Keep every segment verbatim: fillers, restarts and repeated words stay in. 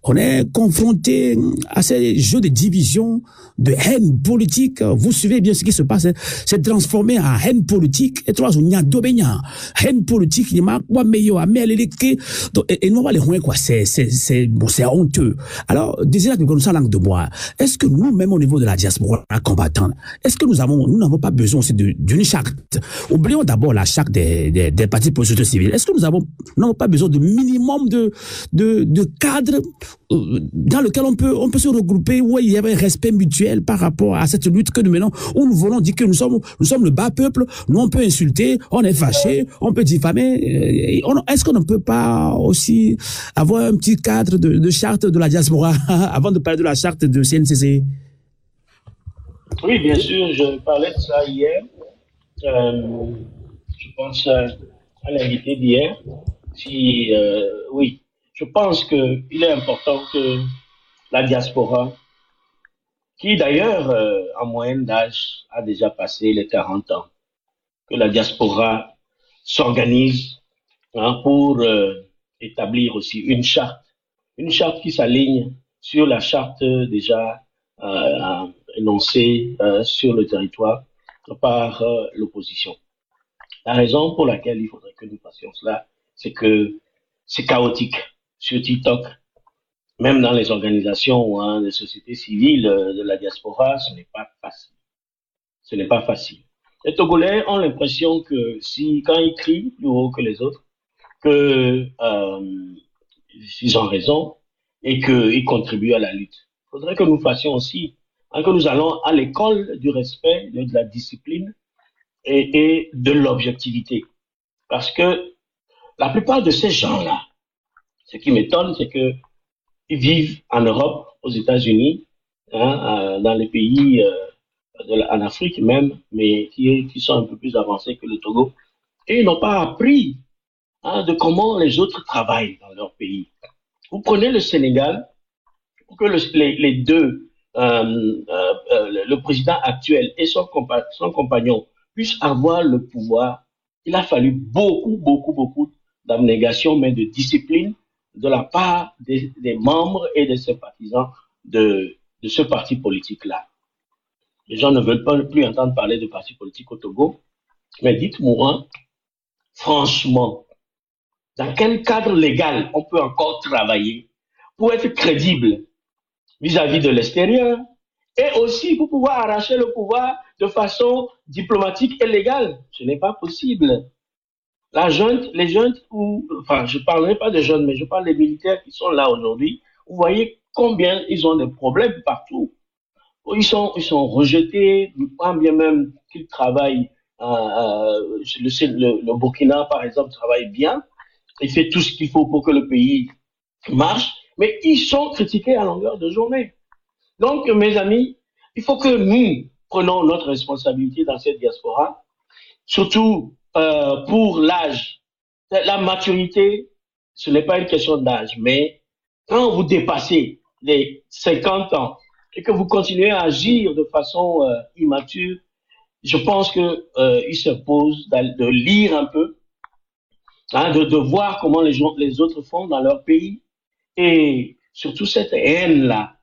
on est confronté à ces jeux de division, de haine politique. Vous suivez bien ce qui se passe. Hein. C'est transformé en haine politique. Et trois, on y a deux haine politique. Il y a quoi meilleur, mais elle est et non pas les rois quoi. C'est c'est c'est bon, c'est honteux. Alors, désir que nous sommes langue de bois. Est-ce que nous, même au niveau de la diaspora combattante, est-ce que nous avons, nous n'avons pas besoin aussi d'une charte? Oublions d'abord la charte des des, des partis pour la société civile. Est-ce que nous avons, nous n'avons pas besoin de minimum de de de cadre dans lequel on peut on peut se regrouper où il y a un respect mutuel par rapport à cette lutte que nous menons, où nous voulons dire que nous sommes nous sommes le bas peuple, nous on peut insulter, on est fâché, on peut diffamer. Est-ce qu'on ne peut pas aussi avoir un petit cadre de, de charte de la diaspora avant de parler de la charte de C N C C? Oui, bien sûr, je parlais de ça hier. Euh, je pense à, à l'invité d'hier. Si, euh, oui, je pense qu'il est important que la diaspora, qui d'ailleurs, euh, en moyenne d'âge, a déjà passé les quarante ans, que la diaspora s'organise hein, pour euh, établir aussi une charte, une charte qui s'aligne sur la charte déjà euh, énoncée euh, sur le territoire par euh, l'opposition. La raison pour laquelle il faudrait que nous fassions cela, c'est que c'est chaotique sur TikTok. Même dans les organisations hein, des sociétés civiles euh, de la diaspora, ce n'est pas facile. Ce n'est pas facile. Les Togolais ont l'impression que si, quand ils crient plus haut que les autres, que euh, ils ont raison et qu'ils contribuent à la lutte. Il faudrait que nous fassions aussi, hein, que nous allons à l'école du respect, de, de la discipline et, et de l'objectivité. Parce que la plupart de ces gens-là, ce qui m'étonne, c'est que ils vivent en Europe, aux États-Unis, hein, dans les pays, euh, de la, en Afrique même, mais qui, qui sont un peu plus avancés que le Togo, et ils n'ont pas appris hein, de comment les autres travaillent dans leur pays. Vous prenez le Sénégal, pour que le, les, les deux, euh, euh, le président actuel et son, compa son compagnon puissent avoir le pouvoir, il a fallu beaucoup, beaucoup, beaucoup d'abnégation, mais de discipline de la part des, des membres et des sympathisants de, de ce parti politique-là. Les gens ne veulent pas plus entendre parler de parti politique au Togo, mais dites-moi, franchement, dans quel cadre légal on peut encore travailler pour être crédible vis-à-vis de l'extérieur et aussi pour pouvoir arracher le pouvoir de façon diplomatique et légale? Ce n'est pas possible. La junte, les juntes, ou, enfin, je ne parlerai pas des jeunes, mais je parle des militaires qui sont là aujourd'hui. Vous voyez combien ils ont des problèmes partout. Ils sont, ils sont rejetés, pas bien même qu'ils travaillent. Euh, euh, le, le, le Burkina, par exemple, travaille bien. Il fait tout ce qu'il faut pour que le pays marche, mais ils sont critiqués à longueur de journée. Donc, mes amis, il faut que nous prenions notre responsabilité dans cette diaspora, surtout euh, pour l'âge. La maturité, ce n'est pas une question d'âge, mais quand vous dépassez les cinquante ans et que vous continuez à agir de façon euh, immature, je pense que euh, il s'impose de lire un peu, hein, de, de voir comment les, gens, les autres font dans leur pays, et surtout cette haine-là,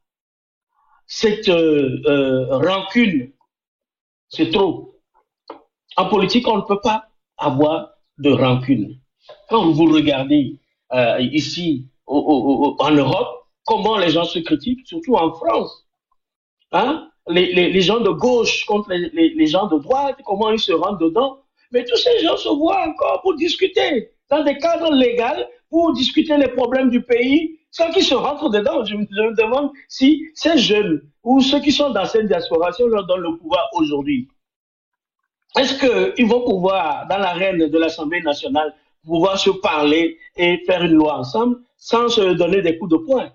cette euh, euh, rancune, c'est trop. En politique, on ne peut pas avoir de rancune. Quand vous regardez euh, ici au, au, au, en Europe, comment les gens se critiquent, surtout en France, hein? les, les, les gens de gauche contre les, les, les gens de droite, comment ils se rendent dedans. Mais tous ces gens se voient encore pour discuter dans des cadres légaux, pour discuter les problèmes du pays, sans qu'ils se rentrent dedans. Je me, je me demande si ces jeunes ou ceux qui sont dans cette diaspora, si on leur donne le pouvoir aujourd'hui, est-ce qu'ils vont pouvoir, dans l'arène de l'Assemblée nationale, pouvoir se parler et faire une loi ensemble sans se donner des coups de poing?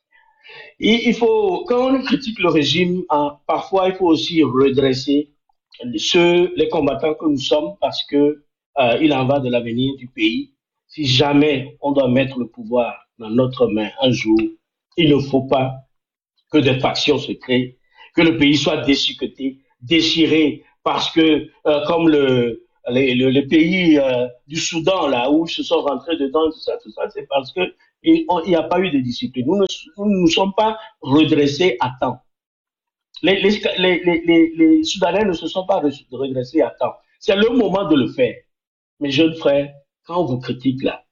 Il, il faut, quand on critique le régime, hein, parfois il faut aussi redresser ceux, les combattants que nous sommes, parce que euh, il en va de l'avenir du pays. Si jamais on doit mettre le pouvoir dans notre main un jour, il ne faut pas que des factions se créent, que le pays soit déchiqueté, déchiré, parce que euh, comme le, les, le, les pays euh, du Soudan, là, où ils se sont rentrés dedans, tout ça, tout ça, c'est parce que il n'y a pas eu de discipline. Nous ne nous, nous sommes pas redressés à temps. Les, les, les, les, les Soudanais ne se sont pas redressés à temps. C'est le moment de le faire. Mes jeunes frères, quand on vous critique là,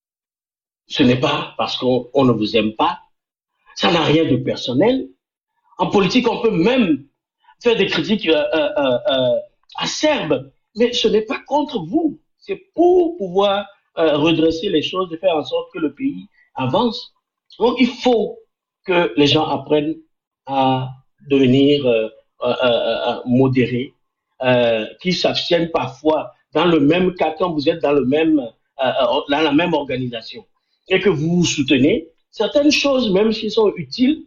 ce n'est pas parce qu'on on ne vous aime pas. Ça n'a rien de personnel. En politique, on peut même faire des critiques euh, euh, euh, acerbes, mais ce n'est pas contre vous. C'est pour pouvoir euh, redresser les choses, de faire en sorte que le pays avance. Donc, il faut que les gens apprennent à devenir euh, euh, euh, modérés, euh, qui s'abstiennent parfois dans le même cas quand vous êtes dans le même euh, dans la même organisation et que vous vous soutenez. Certaines choses, même si elles sont utiles,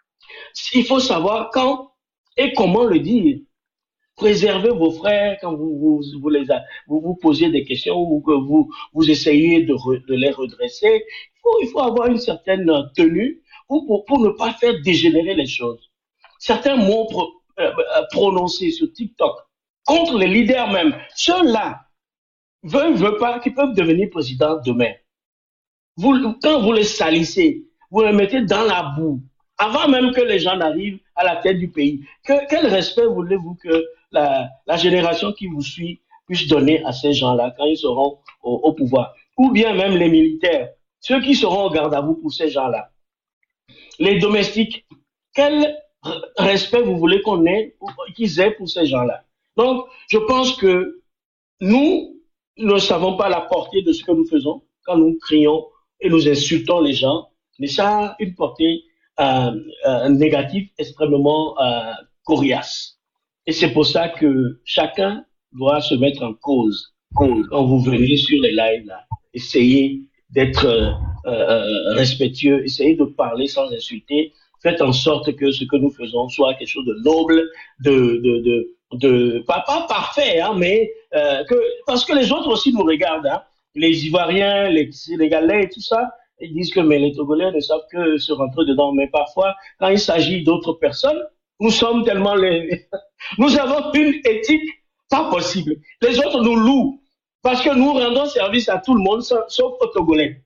il faut savoir quand et comment le dire. Préservez vos frères quand vous vous, vous, les a, vous, vous posez des questions ou que vous, vous essayez de, re, de les redresser. Il faut, il faut avoir une certaine tenue pour, pour, pour ne pas faire dégénérer les choses. Certains mots pro, euh, prononcés sur TikTok contre les leaders même, ceux-là veulent, veulent pas, qui peuvent devenir président demain. Vous, quand vous les salissez, vous les mettez dans la boue, avant même que les gens n'arrivent à la tête du pays. Que, quel respect voulez-vous que la, la génération qui vous suit puisse donner à ces gens-là quand ils seront au, au pouvoir? Ou bien même les militaires, ceux qui seront au garde à vous pour ces gens-là. Les domestiques, quel respect vous voulez qu'on ait, qu'ils aient pour ces gens-là? Donc, je pense que nous ne savons pas la portée de ce que nous faisons quand nous crions et nous insultons les gens, mais ça a une portée euh, euh, négative extrêmement euh, coriace. Et c'est pour ça que chacun doit se mettre en cause. Quand vous venez sur les lives, là, essayez d'être euh, euh, respectueux, essayez de parler sans insulter. Faites en sorte que ce que nous faisons soit quelque chose de noble, de, de, de, de pas, pas parfait, hein, mais euh, que, parce que les autres aussi nous regardent, hein, les Ivoiriens, les Sénégalais et tout ça, ils disent que mais les Togolais ne savent que se rentrer dedans. Mais parfois, quand il s'agit d'autres personnes, nous sommes tellement les, nous avons une éthique pas possible. Les autres nous louent parce que nous rendons service à tout le monde, sauf aux Togolais.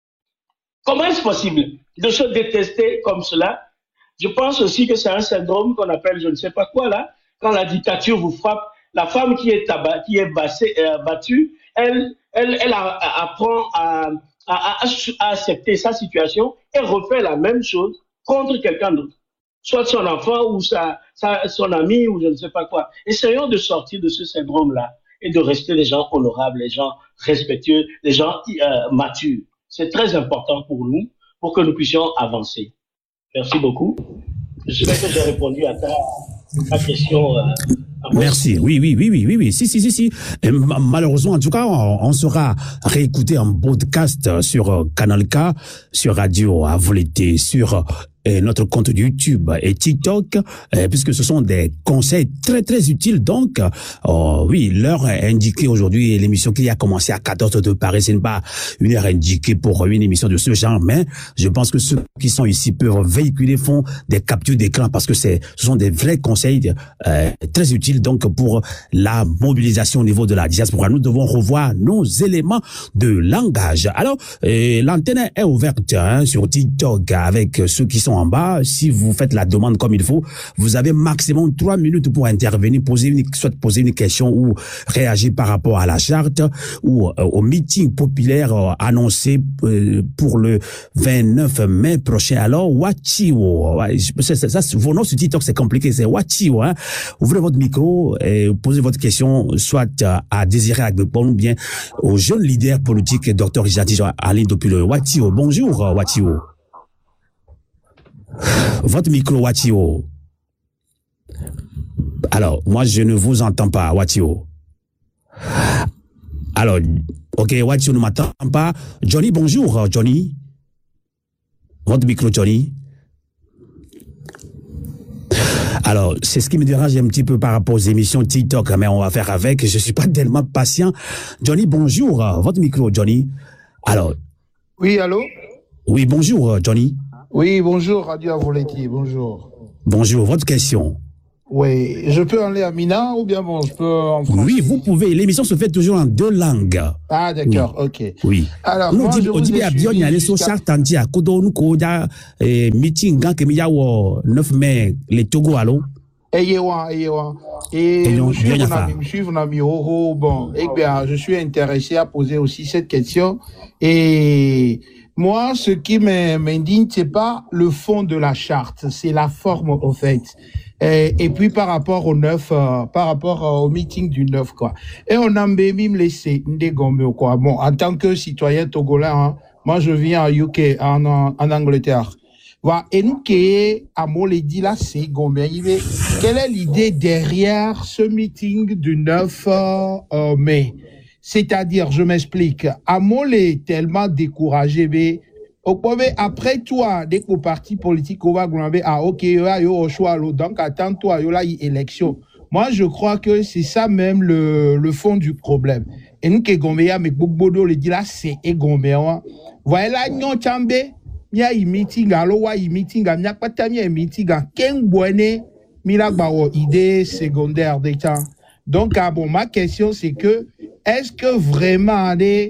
Comment est-ce possible de se détester comme cela? Je pense aussi que c'est un syndrome qu'on appelle je ne sais pas quoi là. Quand la dictature vous frappe, la femme qui est, tabac, qui est bassée, euh, battue, elle, elle, elle a, a, apprend à, à, à, à accepter sa situation et refait la même chose contre quelqu'un d'autre. Soit son enfant ou sa, sa, son ami ou je ne sais pas quoi. Essayons de sortir de ce syndrome-là et de rester des gens honorables, des gens respectueux, des gens euh, matures. C'est très important pour nous, pour que nous puissions avancer. Merci beaucoup. J'espère que j'ai répondu à ta, ta question. Euh, Merci. Oui, oui, oui, oui, oui, oui. Si, si, si, si. Et malheureusement, en tout cas, on, on sera réécouté en podcast sur Canal K, sur Radio Avoleté, sur et notre compte YouTube et TikTok, euh, puisque ce sont des conseils très très utiles. Donc, euh, oui, l'heure est indiquée aujourd'hui, l'émission qui a commencé à quatorze heures de Paris, ce n'est pas une heure indiquée pour une émission de ce genre, mais je pense que ceux qui sont ici peuvent véhiculer, font des captures d'écran parce que c'est, ce sont des vrais conseils euh, très utiles donc pour la mobilisation au niveau de la diaspora. Nous devons revoir nos éléments de langage. Alors, euh, l'antenne est ouverte hein, sur TikTok avec ceux qui sont en bas. Si vous faites la demande comme il faut, vous avez maximum trois minutes pour intervenir, poser une, soit poser une question ou réagir par rapport à la charte ou euh, au meeting populaire euh, annoncé euh, pour le vingt-neuf mai prochain. Alors, Wachio, ça, ça, ça, vos noms sur TikTok, c'est compliqué, c'est Wachio, hein. Ouvrez votre micro et posez votre question, soit euh, à Désiré Agbepon ou bien au jeune leader politique, docteur Richard Ali depuis le Wachio. Bonjour, Wachio. Votre micro, Wachio. Alors, moi, je ne vous entends pas, Wachio. Alors, ok, Wachio ne m'entend pas. Johnny, bonjour, Johnny. Votre micro, Johnny. Alors, c'est ce qui me dérange un petit peu par rapport aux émissions TikTok, mais on va faire avec. Je suis pas tellement patient. Johnny, bonjour. Votre micro, Johnny. Alors. Oui, allô? Oui, bonjour, Johnny. Oui, bonjour, Radio Avoletti, bonjour. Bonjour, votre question. Oui, je peux en aller à Mina ou bien bon, je peux en français? Oui, vous pouvez. L'émission se fait toujours en deux langues. Ah, d'accord, oui. ok. Oui. Alors, nous, moi, dit, je vous ai suivi jusqu'à... meeting neuf mai, les Togo, allô? Et vous suivez, on suivre Namiro. Bon, eh bien, je suis intéressé à poser aussi cette question. Et moi, ce qui m'indigne, c'est pas le fond de la charte, c'est la forme, au fait. Et, et puis, par rapport au neuf, euh, par rapport euh, au meeting du neuf, quoi. Et on a même laissé Ndegombe, quoi. Bon, en tant que citoyen togolais, hein, moi, je viens en U K, en, en Angleterre. Voilà. Et nous, qui à dit là, c'est Gombe. Quelle est l'idée derrière ce meeting du neuf euh, mai? C'est-à-dire, je m'explique, Amol est tellement découragé, mais après toi, dès qu'au parti politique, on va gouverner, ah, ok, yo, au choix, donc attends-toi, yo, là, il y a élection. Moi, je crois que c'est ça même le, le fond du problème. Et nous, qui Gombe, mais Bobo, le dit là, c'est Gombe. Voilà, là, non, Tchambé. Il y a un meeting, alors il y a un meeting, il n'y a pas de meeting, quel bonnet, il y a une idée secondaire d'état. Donc, bon, ma question, c'est que, est-ce que vraiment,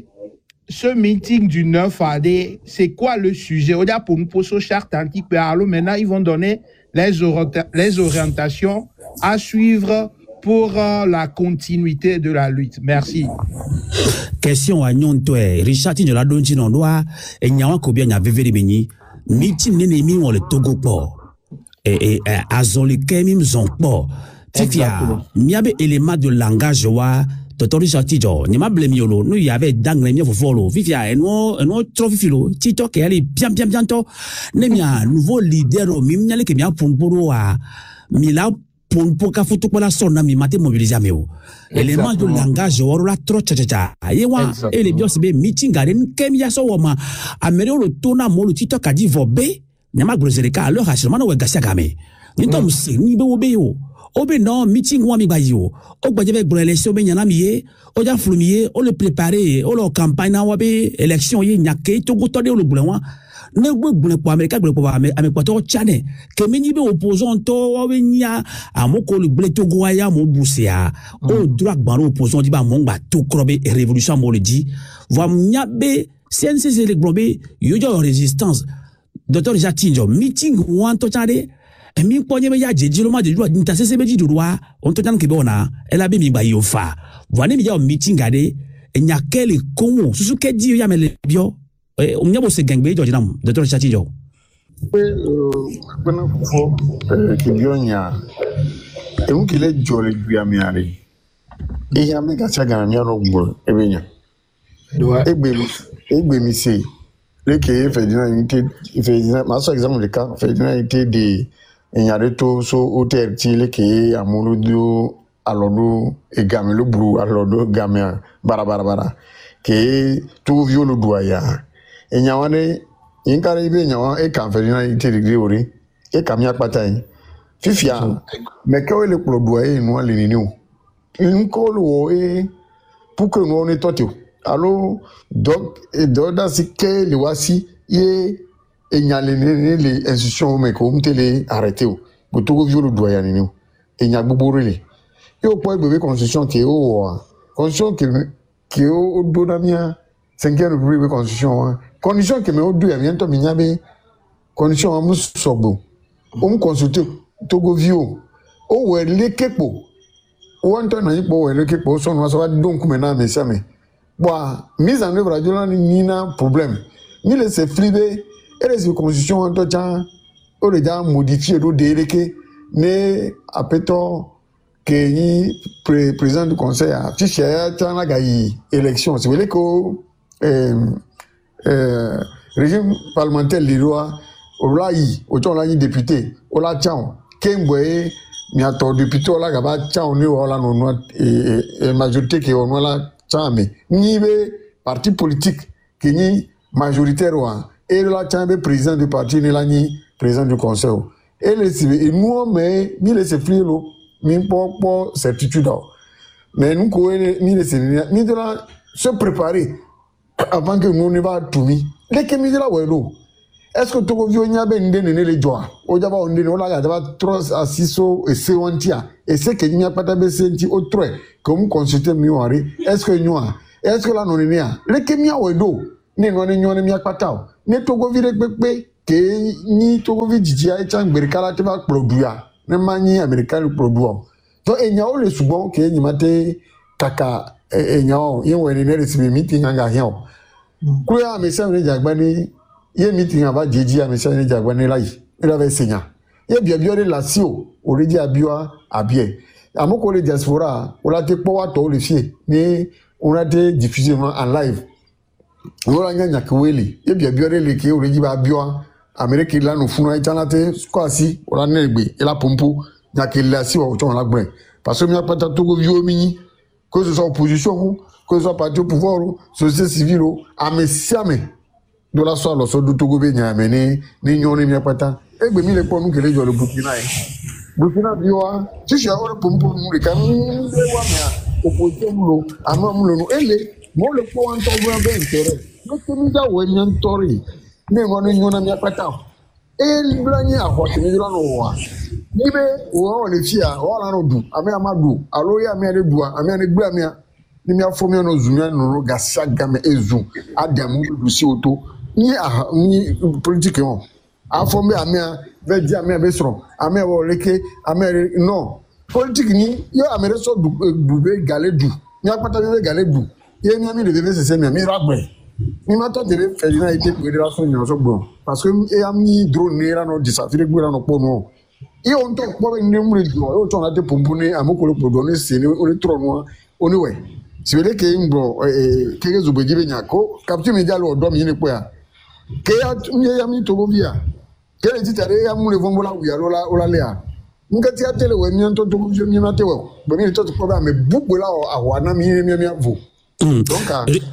ce meeting du neuf, c'est quoi le sujet? On a pour nous poser charte antique, maintenant, ils vont donner les, les orientations à suivre pour euh, la continuité de la lutte. Merci. Question à Nyontoé. Richard Tinjola Donji Nondoa, et Nyawa Kobia Nyaveveri Beni, meeting Nenemi ou le Togo Port. Et Azoli Kemim Zonpo. Tifia, Miabe élément de langage wa, Toto Richard Tijo, Nima Blemiolo, nous y avait d'angle mieux pour follow. Vivia, et nous, et nous, trop filo, Tito, qui allait bien, bien, bientôt. Nemia, nouveau leader au Mimia, qui vient pour Bourroa, Mila, pour pour ka futu kwa la sonna mi mate mobiliser ameo élément de langage worola trop tchatcha yewa et les bios be meeting garen kemia so woma amere lo tona mo lo tito ka di vobe nyama glozereka alors hachement no gasia game ni tom se ni be obe yo obe non meeting wa mi bayo o gbaje be gbo election be nyana miye o ja flumiye o le préparer o lo campagne wa be élection ye nyake to go to de lo gbo ne gbe gbe po America gbe po America to chane ke meni be opposant to wa we nya amoko le gbe to go aya mo busia o droit gban opposant di ba mo ngba to krobe révolution mo le di va nya be C N C C le gbe yo jo résistance docteur Jatinjo meeting wan to chade e mi ponye me ya jeji lo ma jeju a nta sese be ji durwa on to jan ke be ona e la be mi gba yo fa va ne mi ya meeting ade e nya ke le konwo susu ke di ya me le bio on y a aussi gangbe George Nam docteur Chatijo euh bana fo ke bionya e mu kile jole biami ari e ya me ga chaga mi ro gbo e benya do egbe mi egbe mi se le ke Ferdinand unité Ferdinand ma so exemple de cas Ferdinand unité de enyareto so hotel ti le ke amuludo alodo e gamelo bru alodo gamia bara bara bara ke tu violo doya e nyawane inkare ibe nyawa e kan Ferdinand unité de griori e kamia patai fifia me ke le pro doye no le ni o nko lo e pour que nous on est totio alors donc et doda sike le wasi ye e nyale les institutions mais ko mtele arrêter o ko to violo doya ni o e nya gbogbo rele yo po bebe constitution ke o constitution ke ke o do na mia cinquième république constitution condition que me o do ya bientôt mi nyabe condition am sogbo o mu consulter Togo vio o we le kepo o anto na ipo we le kepo so no so donc me na me same boa mise en œuvre ajola ni na problème ni le se flibe et les constitution anto cha o le ja modifier do deleke ne apeto que ni président du conseil a fiché cha na gayi élection c'est vrai que euh euh régime parlementaire lillois au laï autant là député au la chao kemboé mi ato député au la gaba chao ni au la no et majorité qui au la chame ni be parti politique qui ni majoritaire wa et la chame président du parti ni la ni président du conseil et les et nous mais ni les flilo mi po po certitude mais nous ko ni les ni de la se préparer avant que nous ne va tout mis les que mis là ouais l'eau est-ce que Togo vio nya be ndene ne le joa o jaba o ndene o la ga trois à six et se wantia et c'est que nya pata be senti o trois comme consulter mi wari est-ce que nyoa est-ce que la non ne a le ke mia wedo ne no ne nyoa ne mia pata ne Togo vi rekpepe ke ni Togo vi jiji ai chan berkala te ba produire ne mani american produire to enya o le sugbon ke ni mate kaka enya o yen we ne receive meeting anga hian kuya me se ne jagbani ye meeting aba jeji a me se ne jagbani lai ila ve senya ye bia bia la sio oriji abia abie amoko le diaspora o la te po wa to le fie ni on a te diffusé en live on a nya kweli ye bia bia le ke oriji ba bia Amérique là nous funu itanate quoi si on a negbe ila pompo nya ke la si o to la gbe parce que mi a pas Togo vio mi que ce soit opposition que ce soit parti au pouvoir société civile a me siame de la soir le so du Togo be nya meni ni nyoni mi apata egbe mi le po nu kele jo le Burkina e Burkina biwa ti se o pompo mu le kan de wa mi opposition mu lo ama mu lo no ele mo le po an to bo be intérêt no ke mi da we mi ntori ne ngo ni nyona mi apata e blanye a hot mi lo no wa ni be o le fia o la no du ame amadu alo ya mi ade du ame ade gba mi ni mi afomi no zumia no gasa game ezu adam du si oto ni a ni politique on afomi ame ve di ame be soro ame wo leke ame no politique ni yo ame so du du be gale du ni apata be gale du ye ni ami de be se mi mi ragbe ni ma to de fe na ite pe de la so ni so gbon parce que e ami drone ni ra no disafire gbe ra no po no e on to po ni mu le do o to na de pompu ni amoko le podo ni se ni o le tro no oni we si vede ke ngbo eh ke zo beji be nyako kapti mi jalo odo mi ni po ya ke ya mi ya mi Togo via ke le titare ya mu le vombo la wi alo la o la le a ngati ya tele we mi to Togo via mi na te we be mi to to ba me bubu la awa na mi mi mi avo. Donc,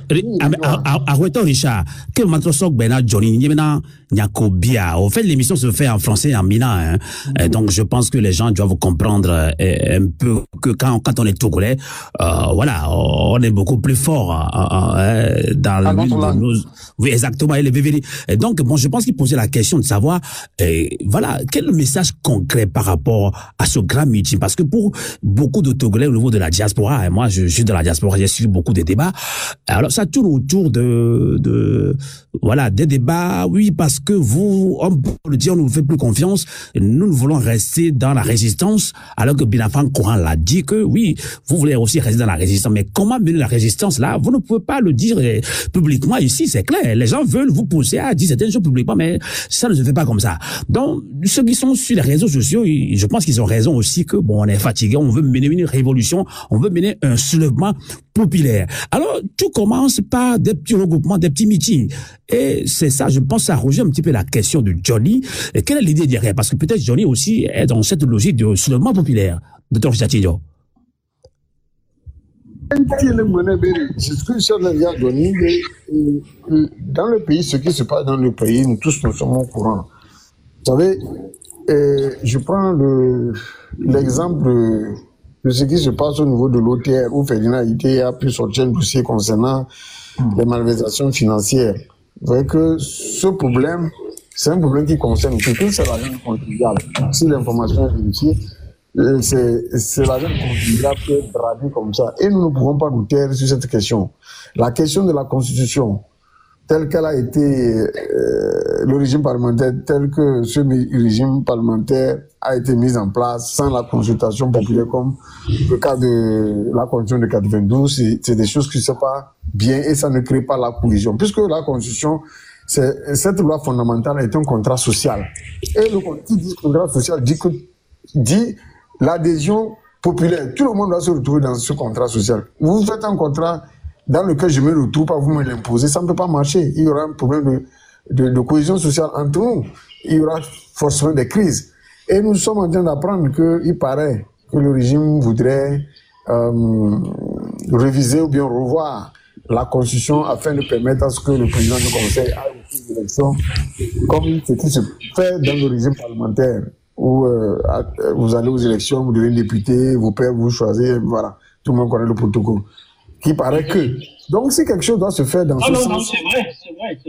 à Reto Richard, quel moment sok bena Johnny Niemena Nyakobia. Au fait, l'émission se fait en français et en mina. Hein. Donc, je pense que les gens doivent comprendre euh, un peu que quand, quand on est togolais, euh, voilà, on est beaucoup plus fort euh, dans le nos, oui, exactement. Et donc, bon, je pense qu'il posait la question de savoir, euh, voilà, quel est le message concret par rapport à ce grand meeting? Parce que pour beaucoup de Togolais au niveau de la diaspora, et moi, je, je suis de la diaspora, j'ai suivi beaucoup de débats. Alors, ça tourne autour de, de, voilà, des débats. Oui, parce que vous, on peut le dire, on ne vous fait plus confiance. Nous, nous voulons rester dans la résistance, alors que Binafan Coran l'a dit que oui, vous voulez aussi rester dans la résistance. Mais comment mener la résistance là? Vous ne pouvez pas le dire publiquement ici, c'est clair. Les gens veulent vous pousser à dire certaines choses publiquement, mais ça ne se fait pas comme ça. Donc, ceux qui sont sur les réseaux sociaux, je pense qu'ils ont raison aussi que bon, on est fatigué, on veut mener une révolution, on veut mener un soulèvement populaire. Alors, tout commence par des petits regroupements, des petits meetings. Et c'est ça, je pense, ça rejoint un petit peu la question de Johnny. Et quelle est l'idée derrière? Parce que peut-être Johnny aussi est dans cette logique de soulèvement populaire. Docteur Chatidio. Dans le pays, ce qui se passe dans le pays, nous tous nous sommes au courant. Vous savez, euh, je prends l'exemple le, de ce qui se passe au niveau de l'O T R, où Ferdinand Ité a pu sortir un dossier concernant mmh. les malversations financières. Vous voyez que ce problème, c'est un problème qui concerne tout, c'est l'argent contribuable. Si l'information est vérifiée, c'est l'argent contribuable qui est bravé comme ça. Et nous ne pouvons pas nous taire sur cette question. La question de la Constitution, telle qu'elle a été, euh, le régime parlementaire, tel que ce régime parlementaire a été mis en place sans la consultation populaire, comme le cas de la Constitution de quatre-vingt-douze, c'est des choses qui ne sont pas bien et ça ne crée pas la cohésion. Puisque la Constitution, cette loi fondamentale est un contrat social. Et le contrat social dit que, dit l'adhésion populaire. Tout le monde doit se retrouver dans ce contrat social. Vous faites un contrat dans lequel je me retrouve pas, vous me l'imposez, ça ne peut pas marcher. Il y aura un problème de, de, de cohésion sociale entre nous. Il y aura forcément des crises. Et nous sommes en train d'apprendre qu'il paraît que le régime voudrait euh, réviser ou bien revoir la Constitution afin de permettre à ce que le président du Conseil aille aux élections, comme ce qui se fait dans le régime parlementaire, où euh, vous allez aux élections, vous devenez député, vos pères vous choisissez, voilà, tout le monde connaît le protocole. Qui paraît que. Donc, si quelque chose doit se faire dans non, ce non, sens. Non, non, c'est vrai, c'est vrai, c'est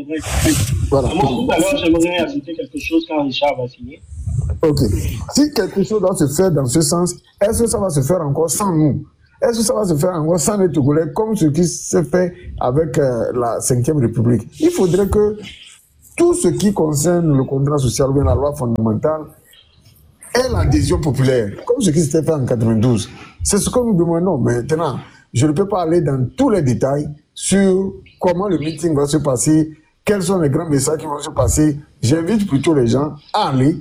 vrai. Voilà. Moi, tout à l'heure, j'aimerais ajouter quelque chose quand Richard va finir. Ok. Si quelque chose doit se faire dans ce sens, est-ce que ça va se faire encore sans nous? Est-ce que ça va se faire encore sans les Togolais, comme ce qui s'est fait avec euh, la cinquième République? Il faudrait que tout ce qui concerne le contrat social ou bien la loi fondamentale ait l'adhésion populaire, comme ce qui s'était fait en quatre-vingt-douze. C'est ce que nous demandons. Maintenant, je ne peux pas aller dans tous les détails sur comment le meeting va se passer, quels sont les grands messages qui vont se passer. J'invite plutôt les gens à aller,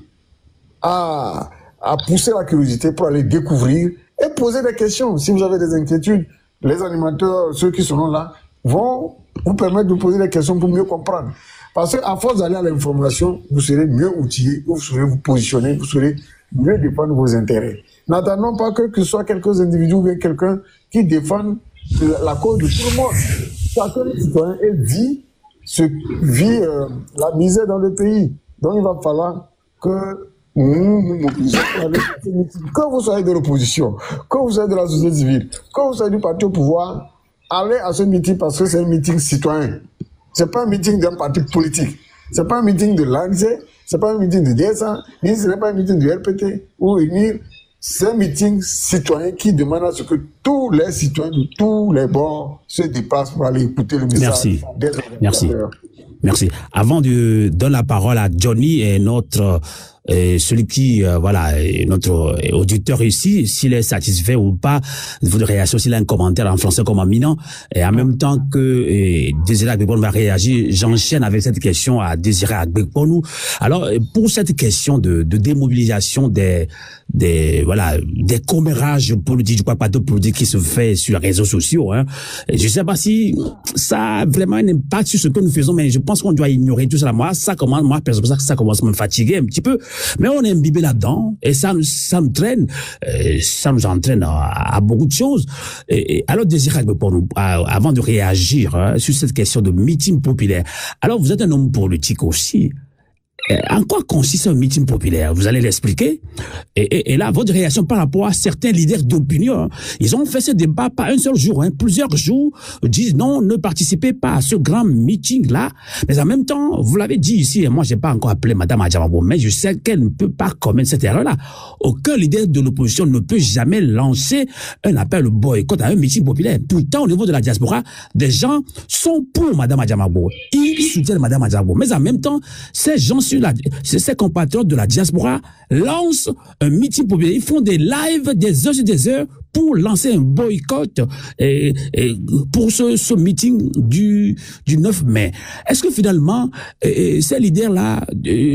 à, à pousser la curiosité pour aller découvrir et poser des questions. Si vous avez des inquiétudes, les animateurs, ceux qui seront là, vont vous permettre de poser des questions pour mieux comprendre. Parce qu'à force d'aller à l'information, vous serez mieux outillés, vous saurez vous positionner, vous saurez mieux défendre vos intérêts. N'attendons pas que, que ce soit quelques individus ou bien quelqu'un qui défende la, la cause de tout le monde. Chacun citoyen vit, ce, vit euh, la misère dans le pays. Donc il va falloir que nous nous mobilisions. Que vous soyez de l'opposition, que vous soyez de la société civile, que vous soyez du parti au pouvoir, allez à ce meeting parce que c'est un meeting citoyen. C'est pas un meeting d'un parti politique. C'est pas un meeting de l'A N C, c'est pas un meeting de D S A, ni ce n'est pas un meeting du R P T ou U N I R. C'est un meeting citoyen qui demande à ce que tous les citoyens de tous les bords se déplacent pour aller écouter le message. Merci. Merci. Merci. Avant de donner la parole à Johnny et notre et celui qui, euh, voilà, notre auditeur ici, s'il est satisfait ou pas de votre réaction, s'il a un commentaire en français comme en minant, et en même temps que et, Désiré Agbekponou va réagir, j'enchaîne avec cette question à Désiré Agbekponou. Alors, pour cette question de, de démobilisation des, des, voilà, des commérages politiques, je crois pas de politique qui se fait sur les réseaux sociaux, hein. Je sais pas si ça a vraiment un impact sur ce que nous faisons, mais je pense qu'on doit ignorer tout ça. Moi, ça commence, moi, personnellement, ça commence à me fatiguer un petit peu. Mais on est imbibé là-dedans et ça, ça me traîne, euh, ça nous entraîne à, à beaucoup de choses. Et, et alors, Désiré Agbekponou, avant de réagir hein, sur cette question de meeting populaire, alors vous êtes un homme politique aussi. En quoi consiste un meeting populaire? Vous allez l'expliquer. Et, et, et là, votre réaction par rapport à certains leaders d'opinion, hein, ils ont fait ce débat pas un seul jour, hein, plusieurs jours, disent non, ne participez pas à ce grand meeting-là. Mais en même temps, vous l'avez dit ici, et moi, j'ai pas encore appelé Madame Adjamabo, mais je sais qu'elle ne peut pas commettre cette erreur-là. Aucun leader de l'opposition ne peut jamais lancer un appel au boycott à un meeting populaire. Pourtant, au niveau de la diaspora, des gens sont pour Madame Adjamabo. Ils soutiennent Madame Adjamabo. Mais en même temps, ces gens La, ces compatriotes de la diaspora lancent un meeting populaire. Ils font des lives des heures et des heures pour lancer un boycott et, et pour ce, ce meeting du, du neuf mai. Est-ce que finalement, et, ces leaders-là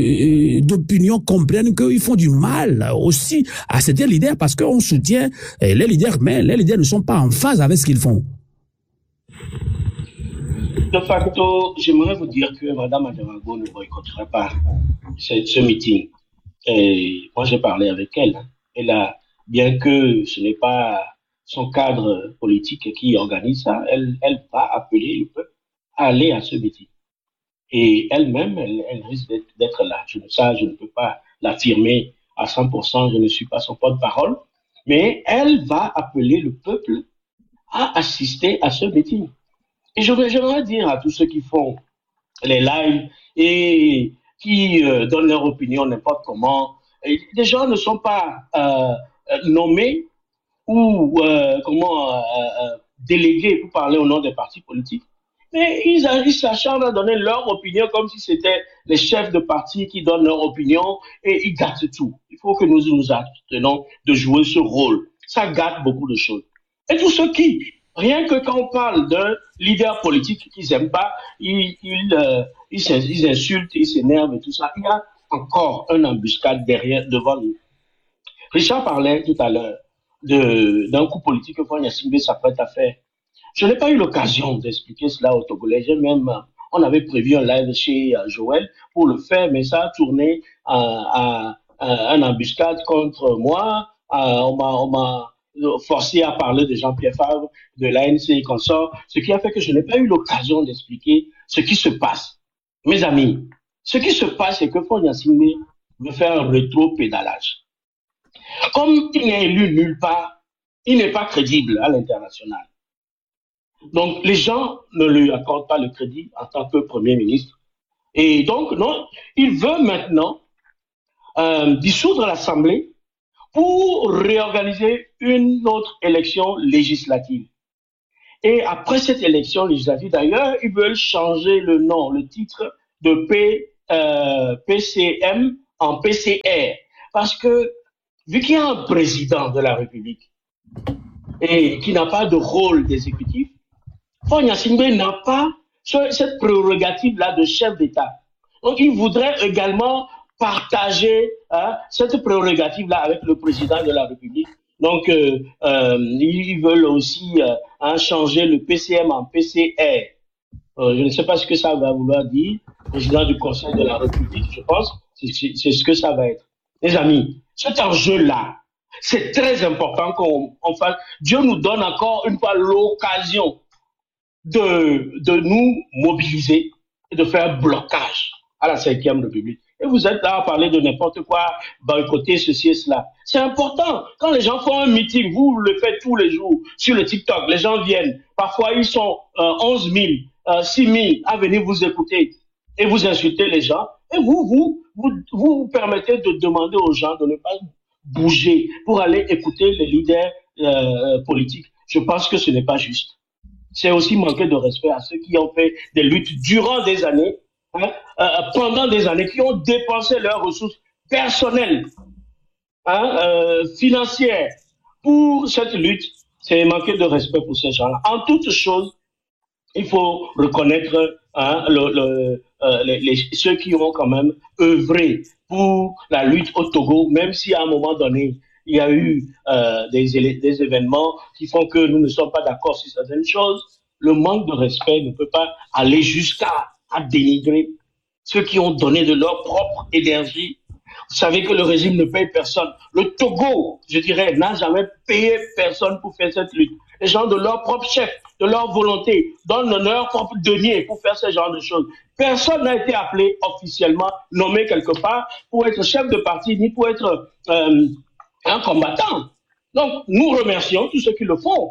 d'opinion comprennent qu'ils font du mal aussi à ces leaders parce qu'on soutient les leaders, mais les leaders ne sont pas en phase avec ce qu'ils font? De facto, j'aimerais vous dire que Mme Adjamabo ne boycottera pas ce, ce meeting. Et moi, j'ai parlé avec elle. Elle a, bien que ce n'est pas son cadre politique qui organise ça, elle, elle va appeler le peuple à aller à ce meeting. Et elle-même, elle, elle risque d'être là. Je, ça, je ne peux pas l'affirmer à cent pour cent, je ne suis pas son porte-parole, mais elle va appeler le peuple à assister à ce meeting. Et j'aimerais dire à tous ceux qui font les lives et qui euh, donnent leur opinion n'importe comment, et les gens ne sont pas euh, nommés ou euh, comment euh, euh, délégués pour parler au nom des partis politiques, mais ils, ils s'acharnent à donner leur opinion comme si c'était les chefs de parti qui donnent leur opinion et ils gâtent tout. Il faut que nous nous abstenions de jouer ce rôle. Ça gâte beaucoup de choses. Et tous ceux qui rien que quand on parle d'un leader politique qu'ils n'aiment pas, ils, ils, euh, ils, ils insultent, ils s'énervent et tout ça. Il y a encore une embuscade derrière, devant nous. Richard parlait tout à l'heure d'un coup politique que Faure Gnassingbé s'apprête à faire. Je n'ai pas eu l'occasion d'expliquer cela aux Togolais. J'ai même, on avait prévu un live chez Joël pour le faire, mais ça a tourné à, à, à une embuscade contre moi. À, on m'a, on m'a forcé à parler de Jean-Pierre Favre, de l'A N C et consorts, ce qui a fait que je n'ai pas eu l'occasion d'expliquer ce qui se passe. Mes amis, ce qui se passe, c'est que Faure Gnassingbé veut faire un rétro-pédalage. Comme il n'est élu nulle part, il n'est pas crédible à l'international. Donc, les gens ne lui accordent pas le crédit en tant que Premier ministre Et donc, non, il veut maintenant euh, dissoudre l'Assemblée pour réorganiser une autre élection législative. Et après cette élection législative, d'ailleurs, ils veulent changer le nom, le titre de P, euh, P C M en P C R. Parce que, vu qu'il y a un président de la République et qui n'a pas de rôle d'exécutif, Faure Gnassingbé n'a pas cette prérogative-là de chef d'État. Donc, il voudrait également partager hein, cette prérogative-là avec le président de la République. Donc, euh, euh, ils veulent aussi euh, hein, changer le P C M en P C R. Euh, je ne sais pas ce que ça va vouloir dire. Président du Conseil de la République, je pense, c'est ce que ça va être. Les amis, cet enjeu-là, c'est très important qu'on on fasse. Dieu nous donne encore une fois l'occasion de, de nous mobiliser et de faire blocage à la cinquième République. Et vous êtes là à parler de n'importe quoi, boycotter ceci et cela. C'est important. Quand les gens font un meeting, vous le faites tous les jours sur le TikTok, les gens viennent. Parfois, ils sont euh, onze mille, euh, six mille à venir vous écouter et vous insulter les gens. Et vous, vous, vous, vous permettez de demander aux gens de ne pas bouger pour aller écouter les leaders euh, politiques. Je pense que ce n'est pas juste. C'est aussi manquer de respect à ceux qui ont fait des luttes durant des années, hein, euh, pendant des années, qui ont dépensé leurs ressources personnelles, hein, euh, financières pour cette lutte. C'est manquer de respect pour ces gens-là. En toute chose, il faut reconnaître hein, le, le, euh, les, les, ceux qui ont quand même œuvré pour la lutte au Togo, même si à un moment donné, il y a eu euh, des, des événements qui font que nous ne sommes pas d'accord sur certaines choses. Le manque de respect ne peut pas aller jusqu'à à dénigrer ceux qui ont donné de leur propre énergie. Vous savez que le régime ne paye personne. Le Togo, je dirais, n'a jamais payé personne pour faire cette lutte. Les gens de leur propre chef, de leur volonté, donnent leur propre denier pour faire ce genre de choses. Personne n'a été appelé officiellement, nommé quelque part, pour être chef de parti, ni pour être euh, un combattant. Donc, nous remercions tous ceux qui le font.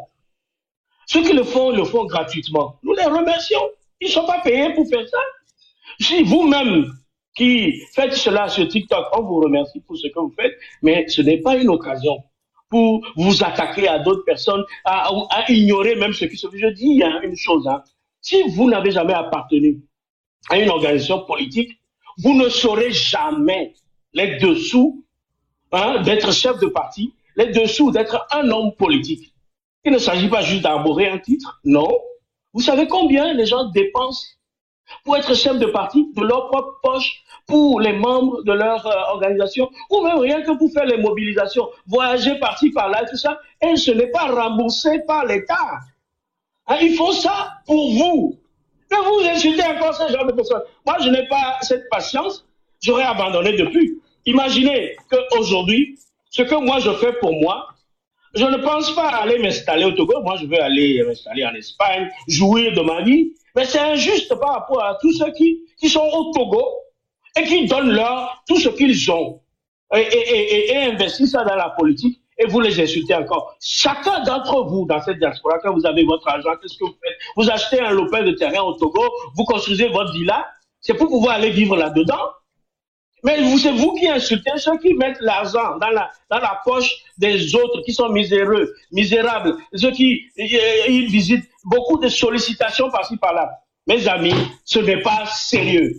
Ceux qui le font, le font gratuitement. Nous les remercions. Ils ne sont pas payés pour faire ça. Si vous-même qui faites cela sur TikTok, on vous remercie pour ce que vous faites, mais ce n'est pas une occasion pour vous attaquer à d'autres personnes, à, à ignorer même ce qui se fait. Je dis hein, une chose, hein. Si vous n'avez jamais appartenu à une organisation politique, vous ne saurez jamais les dessous hein, d'être chef de parti, les dessous d'être un homme politique. Il ne s'agit pas juste d'arborer un titre, non. Vous savez combien les gens dépensent pour être chef de parti de leur propre poche, pour les membres de leur euh, organisation, ou même rien que pour faire les mobilisations, voyager par-ci, par-là, tout ça, et ce n'est pas remboursé par l'État. Hein, ils font ça pour vous. Mais vous insultez encore ce genre de personnes. Moi, je n'ai pas cette patience, j'aurais abandonné depuis. Imaginez qu'aujourd'hui, ce que moi je fais pour moi, je ne pense pas aller m'installer au Togo. Moi, je veux aller m'installer en Espagne, jouir de ma vie. Mais c'est injuste par rapport à tous ceux qui, qui sont au Togo et qui donnent leur tout ce qu'ils ont et, et, et, et investissent ça dans la politique et vous les insultez encore. Chacun d'entre vous dans cette diaspora, quand vous avez votre argent, qu'est-ce que vous faites? Vous achetez un lopin de terrain au Togo, vous construisez votre villa, c'est pour pouvoir aller vivre là-dedans. Mais c'est vous qui insultez ceux qui mettent l'argent dans la, dans la poche des autres qui sont miséreux, misérables, ceux qui ils visitent beaucoup de sollicitations par-ci par-là. Mes amis, ce n'est pas sérieux.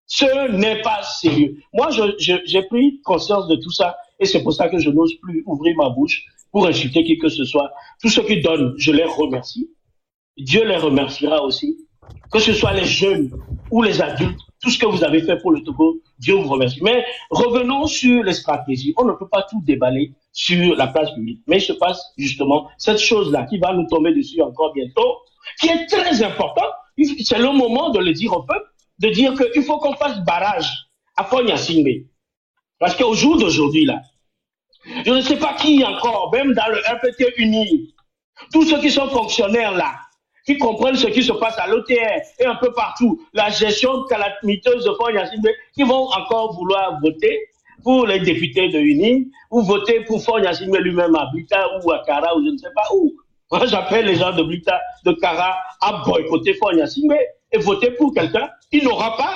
Ce n'est pas sérieux. Moi, je, je, j'ai pris conscience de tout ça et c'est pour ça que je n'ose plus ouvrir ma bouche pour insulter qui que ce soit. Tous ceux qui donnent, je les remercie. Dieu les remerciera aussi. Que ce soit les jeunes ou les adultes, tout ce que vous avez fait pour le Togo, Dieu vous remercie. Mais revenons sur les stratégies. On ne peut pas tout déballer sur la place publique. Mais il se passe justement cette chose-là qui va nous tomber dessus encore bientôt, qui est très importante. C'est le moment de le dire au peuple, de dire qu'il faut qu'on fasse barrage à Faure Gnassingbé. Parce qu'au jour d'aujourd'hui, là, je ne sais pas qui encore, même dans le R P T uni, tous ceux qui sont fonctionnaires là, qui comprennent ce qui se passe à l'O T R et un peu partout, la gestion calamiteuse de Faure Gnassingbé, qui vont encore vouloir voter pour les députés de Uni, ou voter pour Faure Gnassingbé lui-même à Blita ou à Kara ou je ne sais pas où. Moi, j'appelle les gens de Blita, de Kara à boycotter Faure Gnassingbé et voter pour quelqu'un qui n'aura pas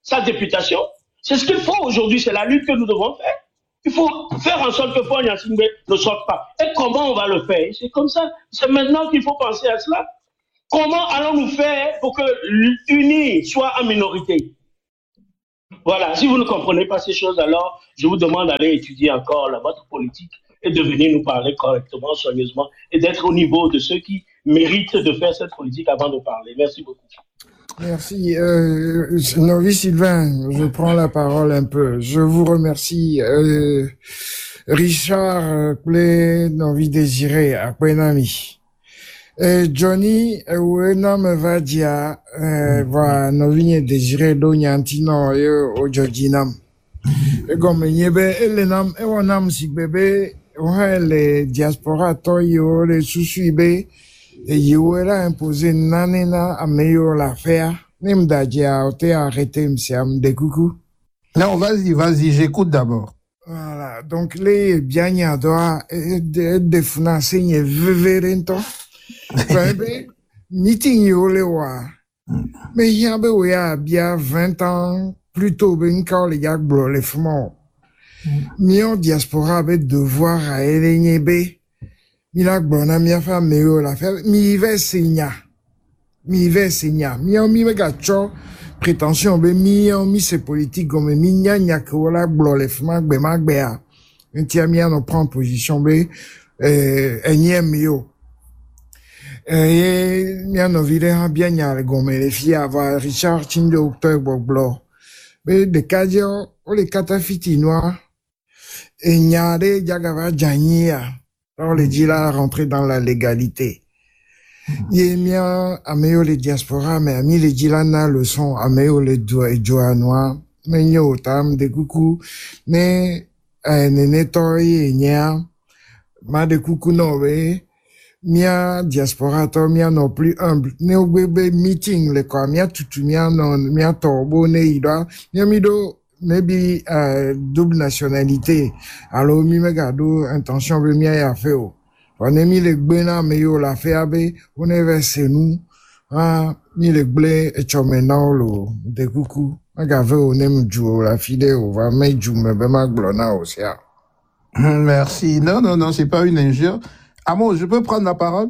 sa députation. C'est ce qu'il faut aujourd'hui, c'est la lutte que nous devons faire. Il faut faire en sorte que Paul Gnassingbé ne sorte pas. Et comment on va le faire? C'est comme ça. C'est maintenant qu'il faut penser à cela. Comment allons-nous faire pour que l'Uni soit en minorité? Voilà. Si vous ne comprenez pas ces choses, alors je vous demande d'aller étudier encore la votre politique et de venir nous parler correctement, soigneusement, et d'être au niveau de ceux qui méritent de faire cette politique avant de parler. Merci beaucoup. Merci. Euh, Novi Sylvain, je prends la parole un peu. Je vous remercie. Euh, Richard, Plé, Novi Désiré, Akwenami. Euh, Johnny, Wenam Vadia, va Novi Désiré, Donyantino, au Georginam. Et comme Yebe, Elenam, Ewanam Sigbebe, les diaspora toyo, les sous-suibés, et Yewera imposé nanena à meilleur l'affaire. Nem dadia, ote arrêté, m'siam de coucou. Non, vas-y, vas-y, j'écoute d'abord. Voilà. Donc, les bianya doa, de, de financer, nye veverento. Bebe, meeting yo le wa. Mais yabe oya, bien vingt ans, plutôt ben quand les gars blo les fumons. Mion diaspora be devoir à elenye mi la gbona mi afa me o la faire mi ve signa mi ve signa mi o mi me ga cho prétention be mi o mi c'est politique comme mi nya nya ko la gbo le fma gbe ma gbe a nti mi an prend position be euh enyem yo eh mi an vire ha bien nya le gomme le fi avoir Richard Chindo octobre blo be de kadio o le katafiti noir et nyare jagava jania. Alors, les djila rentré dans la légalité. Yé mia améo les diaspora, mais ami les djila na le son améo les doigts et joanois, mais nyo tam de coucou, mais euh nene toi et nya, ma de coucou no we, mia diaspora to mia non plus humble, ne bébé meeting le quoi, mia tutu mia non mia torbo ne ida, mia mido maybe uh, double nationalité. Alors mi me gado intention be mi a fait o. On est mis les gbena me yo la fait abe, on est versé nous. Ah, mi les blé et chomena lo de coucou. Agave on aime jou la fide o va me jou me be ma glona aussi. Merci. Non non non, c'est pas une injure. Amo, je peux prendre la parole?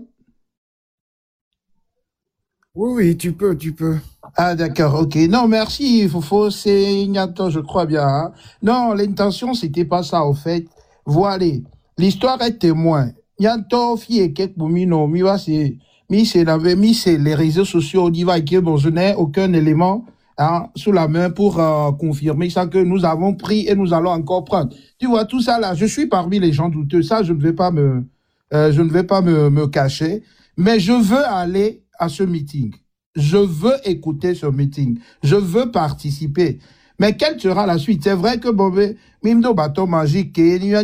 Oui, oui, tu peux, tu peux. Ah, d'accord, ok. Non, merci, Fofo, c'est Ignato, je crois bien. Hein. Non, l'intention, c'était pas ça, au fait. Voilà. L'histoire est témoin. Ignato, fille, quelque boumino, mi va, c'est, mi, c'est la, mi, c'est les réseaux sociaux, on y va, que bon, je n'ai aucun élément, hein, sous la main pour, euh, confirmer ça que nous avons pris et nous allons encore prendre. Tu vois, tout ça là, je suis parmi les gens douteux. Ça, je ne vais pas me, euh, je ne vais pas me, me cacher. Mais je veux aller à ce meeting. Je veux écouter ce meeting. Je veux participer. Mais quelle sera la suite? C'est vrai que bon, mimdo bateau magique,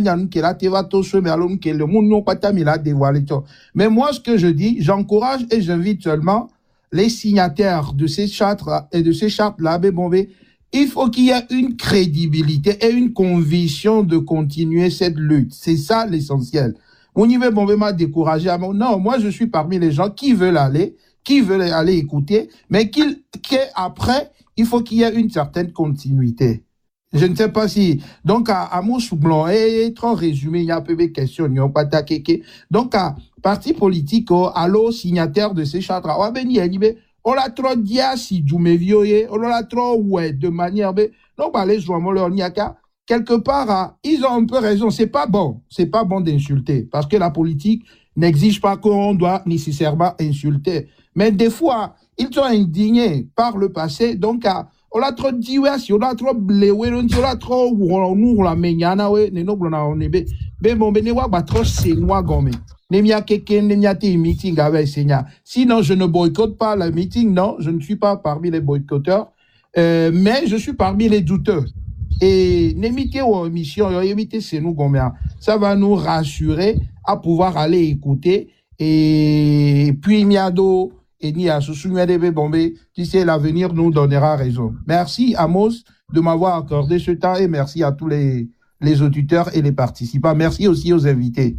mais moi, ce que je dis, j'encourage et j'invite seulement les signataires de ces chartes et de ces chartes-là, bon, il faut qu'il y ait une crédibilité et une conviction de continuer cette lutte. C'est ça l'essentiel. On y veut bon, m'a découragé. Non, moi, je suis parmi les gens qui veulent aller, qui veulent aller écouter, mais qu'il, qu'après, il faut qu'il y ait une certaine continuité. Je ne sais pas si, donc, à, à mon soublon, et trop résumé, il y a un peu de questions, il n'y a pas de donc, à parti politique, allo, signataire de ces chartes, on l'a trop dit, si du me vioye, on l'a trop, ouais, de manière, donc, bah, les joueurs, leur n'y a qu'à, quelque part, ils ont un peu raison, c'est pas bon, c'est pas bon d'insulter, parce que la politique n'exige pas qu'on doit nécessairement insulter. Mais des fois, ils sont indignés par le passé. Donc, on l'a trop dit, ouais, si on l'a trop bléwé, on l'a trop, on nous, la menyana, ouais, ne nous, on a, on est, ben, bon, ben, ne wa, bah, trop, c'est moi, gomme. Ne m'y a quelqu'un, ne m'y a té meeting avec Seigneur. Sinon, je ne boycotte pas le meeting, non, je ne suis pas parmi les boycotteurs, euh, mais je suis parmi les douteurs. Et n'émitez aux émissions, émitez c'est nous, gomme. Ça va nous rassurer à pouvoir aller écouter. Et puis, miado, et ni à se soumettre des bombés, tu sais, l'avenir nous donnera raison. Merci, Amos, de m'avoir accordé ce temps et merci à tous les, les auditeurs et les participants. Merci aussi aux invités.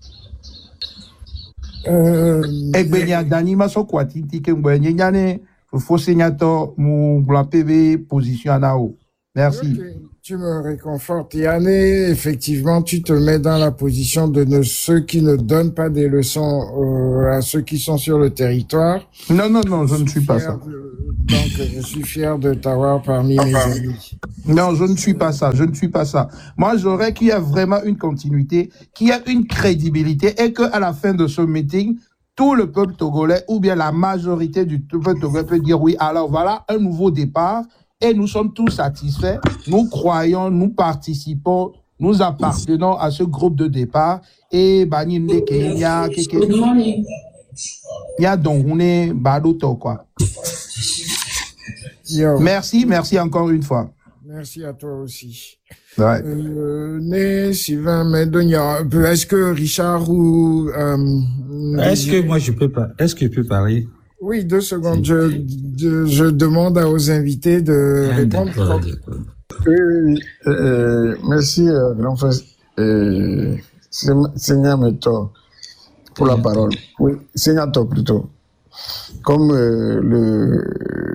Euh, faut signato mon la P V position nao. Merci. Okay. Tu me réconfortes, Yann, et effectivement, tu te mets dans la position de ne, ceux qui ne donnent pas des leçons euh, à ceux qui sont sur le territoire. Non, non, non, je ne suis pas ça. De, donc, je suis fier de t'avoir parmi mes amis. Non, je ne suis pas ça, je ne suis pas ça. Moi, j'aurais qu'il y a vraiment une continuité, qu'il y a une crédibilité et qu'à la fin de ce meeting, tout le peuple togolais ou bien la majorité du peuple togolais peut dire oui, alors voilà un nouveau départ. Et nous sommes tous satisfaits, nous croyons, nous participons, nous appartenons à ce groupe de départ. Et Baninde Kenya, il y a donc on est Badoto quoi. Yo. Merci, merci encore une fois. Merci à toi aussi. Ouais. Euh, né, Sylvain, Médonia, est-ce que Richard ou... Euh, est-ce que moi je peux pas, est-ce que je peux parler? Oui, deux secondes. Je, je, je demande aux invités de ah, répondre. D'accord, d'accord. Oui, oui, oui. Euh, merci, euh, grand frère. Euh, Seigneur Meto, pour la parole. Oui, Seigneur Meto plutôt. Comme euh, le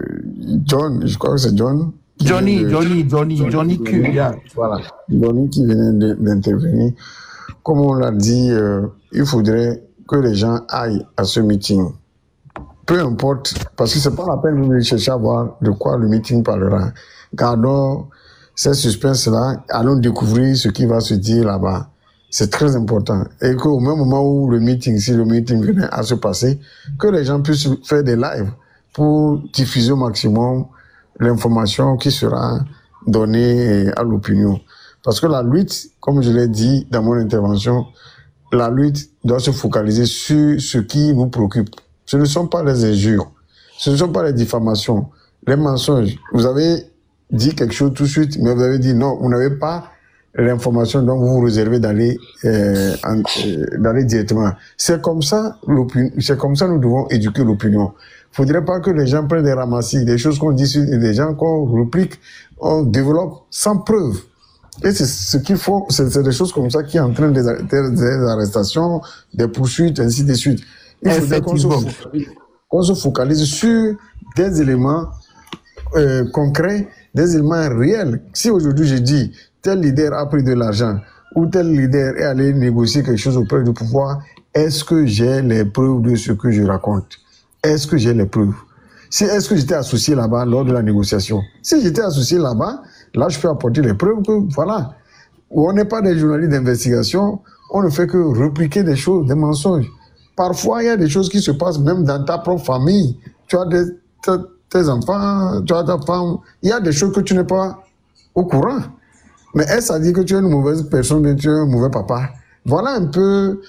John, je crois que c'est John. Johnny, de, Johnny, Johnny, Johnny, Johnny Q. Yeah. Voilà, Johnny qui venait d'intervenir. Comme on l'a dit, euh, il faudrait que les gens aillent à ce meeting. Peu importe, parce que c'est pas la peine de chercher à voir de quoi le meeting parlera. Gardons ces suspens-là, allons découvrir ce qui va se dire là-bas. C'est très important. Et qu'au même moment où le meeting, si le meeting venait à se passer, que les gens puissent faire des lives pour diffuser au maximum l'information qui sera donnée à l'opinion. Parce que la lutte, comme je l'ai dit dans mon intervention, la lutte doit se focaliser sur ce qui nous préoccupe. Ce ne sont pas les injures, ce ne sont pas les diffamations, les mensonges. Vous avez dit quelque chose tout de suite, mais vous avez dit non, vous n'avez pas l'information, donc vous vous réservez d'aller euh, euh, d'aller directement. C'est comme ça, c'est comme ça nous devons éduquer l'opinion. Il faudrait pas que les gens prennent des ramassis, des choses qu'on dit sur des gens qu'on réplique, on développe sans preuve. Et c'est ce qu'il faut, c'est des choses comme ça qui entraînent des, des, des arrestations, des poursuites, ainsi de suite. Il faudrait qu'on se, qu'on se focalise sur des éléments euh, concrets, des éléments réels. Si aujourd'hui je dis tel leader a pris de l'argent ou tel leader est allé négocier quelque chose auprès du pouvoir, est-ce que j'ai les preuves de ce que je raconte? Est-ce que j'ai les preuves? Si, est-ce que j'étais associé là-bas lors de la négociation? Si j'étais associé là-bas, là je peux apporter les preuves que voilà. On n'est pas des journalistes d'investigation, on ne fait que répliquer des choses, des mensonges. Parfois, il y a des choses qui se passent même dans ta propre famille. Tu as des, tes enfants, tu as ta femme. Il y a des choses que tu n'es pas au courant. Mais est-ce à dire que tu es une mauvaise personne, tu es un mauvais papa? Voilà un peu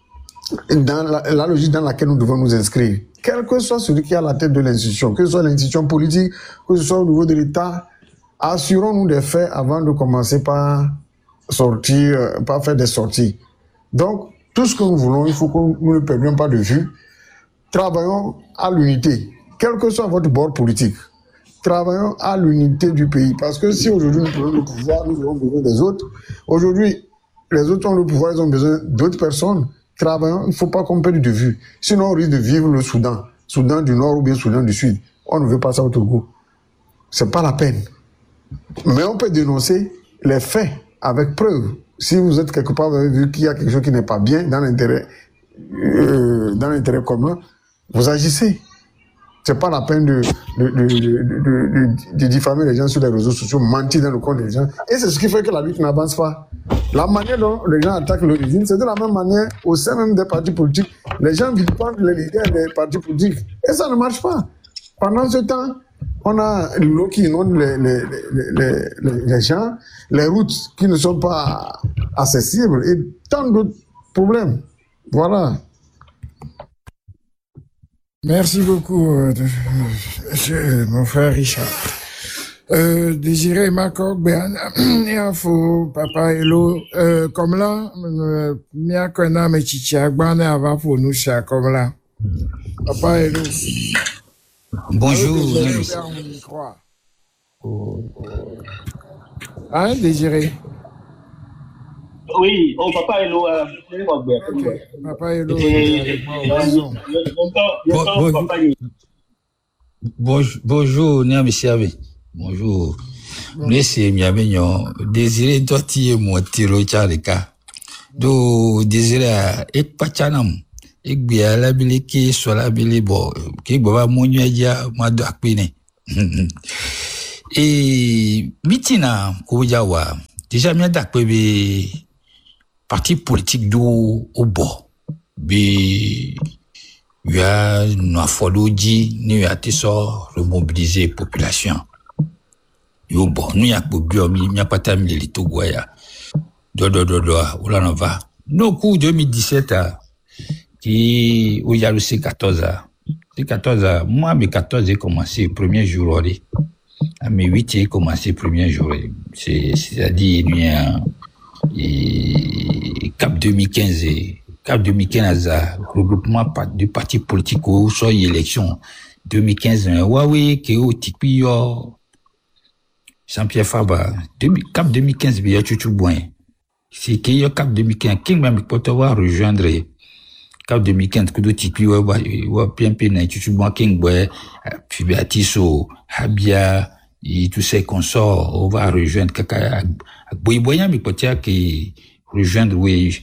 dans la, la logique dans laquelle nous devons nous inscrire. Quel que soit celui qui est à la tête de l'institution, que ce soit l'institution politique, que ce soit au niveau de l'État, assurons-nous des faits avant de commencer par sortir, par faire des sorties. Donc, tout ce que nous voulons, il faut que nous ne perdions pas de vue. Travaillons à l'unité, quel que soit votre bord politique. Travaillons à l'unité du pays. Parce que si aujourd'hui nous prenons le pouvoir, nous avons besoin des autres. Aujourd'hui, les autres ont le pouvoir, ils ont besoin d'autres personnes. Travaillons, il ne faut pas qu'on perde de vue. Sinon, on risque de vivre le Soudan. Soudan du Nord ou bien Soudan du Sud. On ne veut pas ça au Togo. C'est pas la peine. Mais on peut dénoncer les faits avec preuve. Si vous êtes quelque part, vous avez vu qu'il y a quelque chose qui n'est pas bien dans l'intérêt, euh, dans l'intérêt commun, vous agissez. C'est pas la peine de, de, de, de, de, de, de diffamer les gens sur les réseaux sociaux, mentir dans le compte des gens. Et c'est ce qui fait que la lutte n'avance pas. La manière dont les gens attaquent le régime, c'est de la même manière au sein même des partis politiques. Les gens vilipendent les leaders des partis politiques. Et ça ne marche pas. Pendant ce temps, on a l'eau qui inonde les, les, les, les, les gens, les routes qui ne sont pas accessibles et tant d'autres problèmes. Voilà. Merci beaucoup, euh, euh, mon frère Richard. Euh, Désiré Makok, Béana, Niafo, Papa Hello, euh, comme là, Mia Kona, Mechicha, Gbane, Ava, pour nous, c'est comme là. Papa Hello. Bonjour. Hein, Désiré? Oui, oh, Papa Hello, euh, okay. Papa Hello, bon, bon, Bonjour, bonjour, Niamisiabe. Bonjour. Merci, Miabenyo. Désiré Doti et moi, Tiro Charika. Do Désiré, ek pachanam. Ek bia la bile ki, so la bile bo. Ki baba monyo ya, ma do akpine. Et, mitina, koujawa. Déjà, mia dakpe be, parti politique do, au bo. Be, il y a une affolodie, nous a tessor remobiliser population. Yo bon, nous y a pour bio, il y a pas terminé les Togoya. Do do do do, où l'on va. Nos coups deux mille dix-sept, qui, où il y a le C quatorze, C quatorze, moi, mes quatorze, j'ai commencé le premier jour, à mes huit, j'ai commencé le premier jour. C'est, c'est-à-dire, il y a, et, Cap deux mille quinze, Cap deux mille quinze, regroupement du parti politique ou soit élection deux mille quinze, Huawei, Kéo, Tikpiyo, Jean-Pierre Fabre, Cap deux mille quinze, il y a tout bon. C'est qu'il y a Cap deux mille quinze, qui même peut avoir rejoindre Cap deux mille quinze, que d'autres Tikpiyo, ou bien Pena, tout bon, King Boy, puis Béatiso, Habia, et tous ces consorts, on va rejoindre Kaka, Boyboyan, mais peut-être qu'il rejoindre, oui,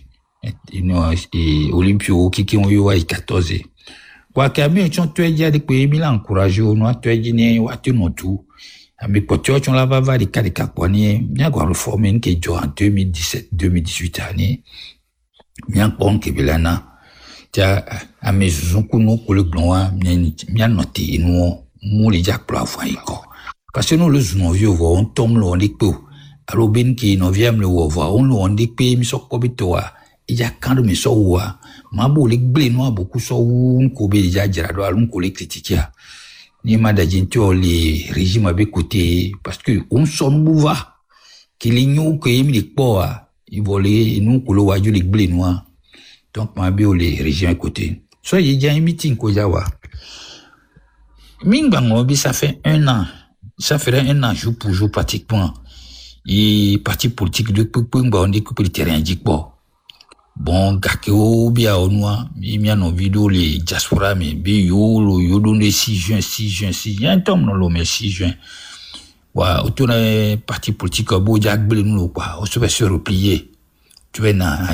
et Olympio qui qui ont eu à quatorze. Quoi qu'à mieux, tu as dit que les pays encouragé au noir, tu as dit né ou à tout non tout. Mais pour toi, tu l'as va les cas de capoigné, bien qu'on reforme qui est en deux mille dix-sept, deux mille dix-huit années. Bien qu'on que belana. Tia à mes zonkuno pour le blanc, bien noté nous nous les jack pour avoir encore. Parce que nous le zono vieux on tombe le on dit peu. Alors ben qui nous vient le voir, on le on dit que mi sok kobitoa. Il y a quand même ça ou ah, ma beau les blés noirs beaucoup ça ou on coube déjà dirado on coule critiquer. Ni ma d'agentio les régimes avec côté parce que on sonne bouva qui les nous que ils les poa ils volaient nous coule waju les blés noirs. Donc ma beau les régimes à côté. Soit il y a un meeting ko jawa. Mingbango ça fait un an, ça ferait un an jour pour jour pratiquement. Et parti politique de Pungba on découpe le terrain dit bon. Bon, kakeo, bien, au noir, il y a nos vidéos, les diaspora, mais, bio, le, yo, donné six juin, six juin, six juin, un tome, non, mais six juin. Ouais, autour d'un parti politique, beau, Jack Blenou, quoi, on se fait se replier. Tu vois, na,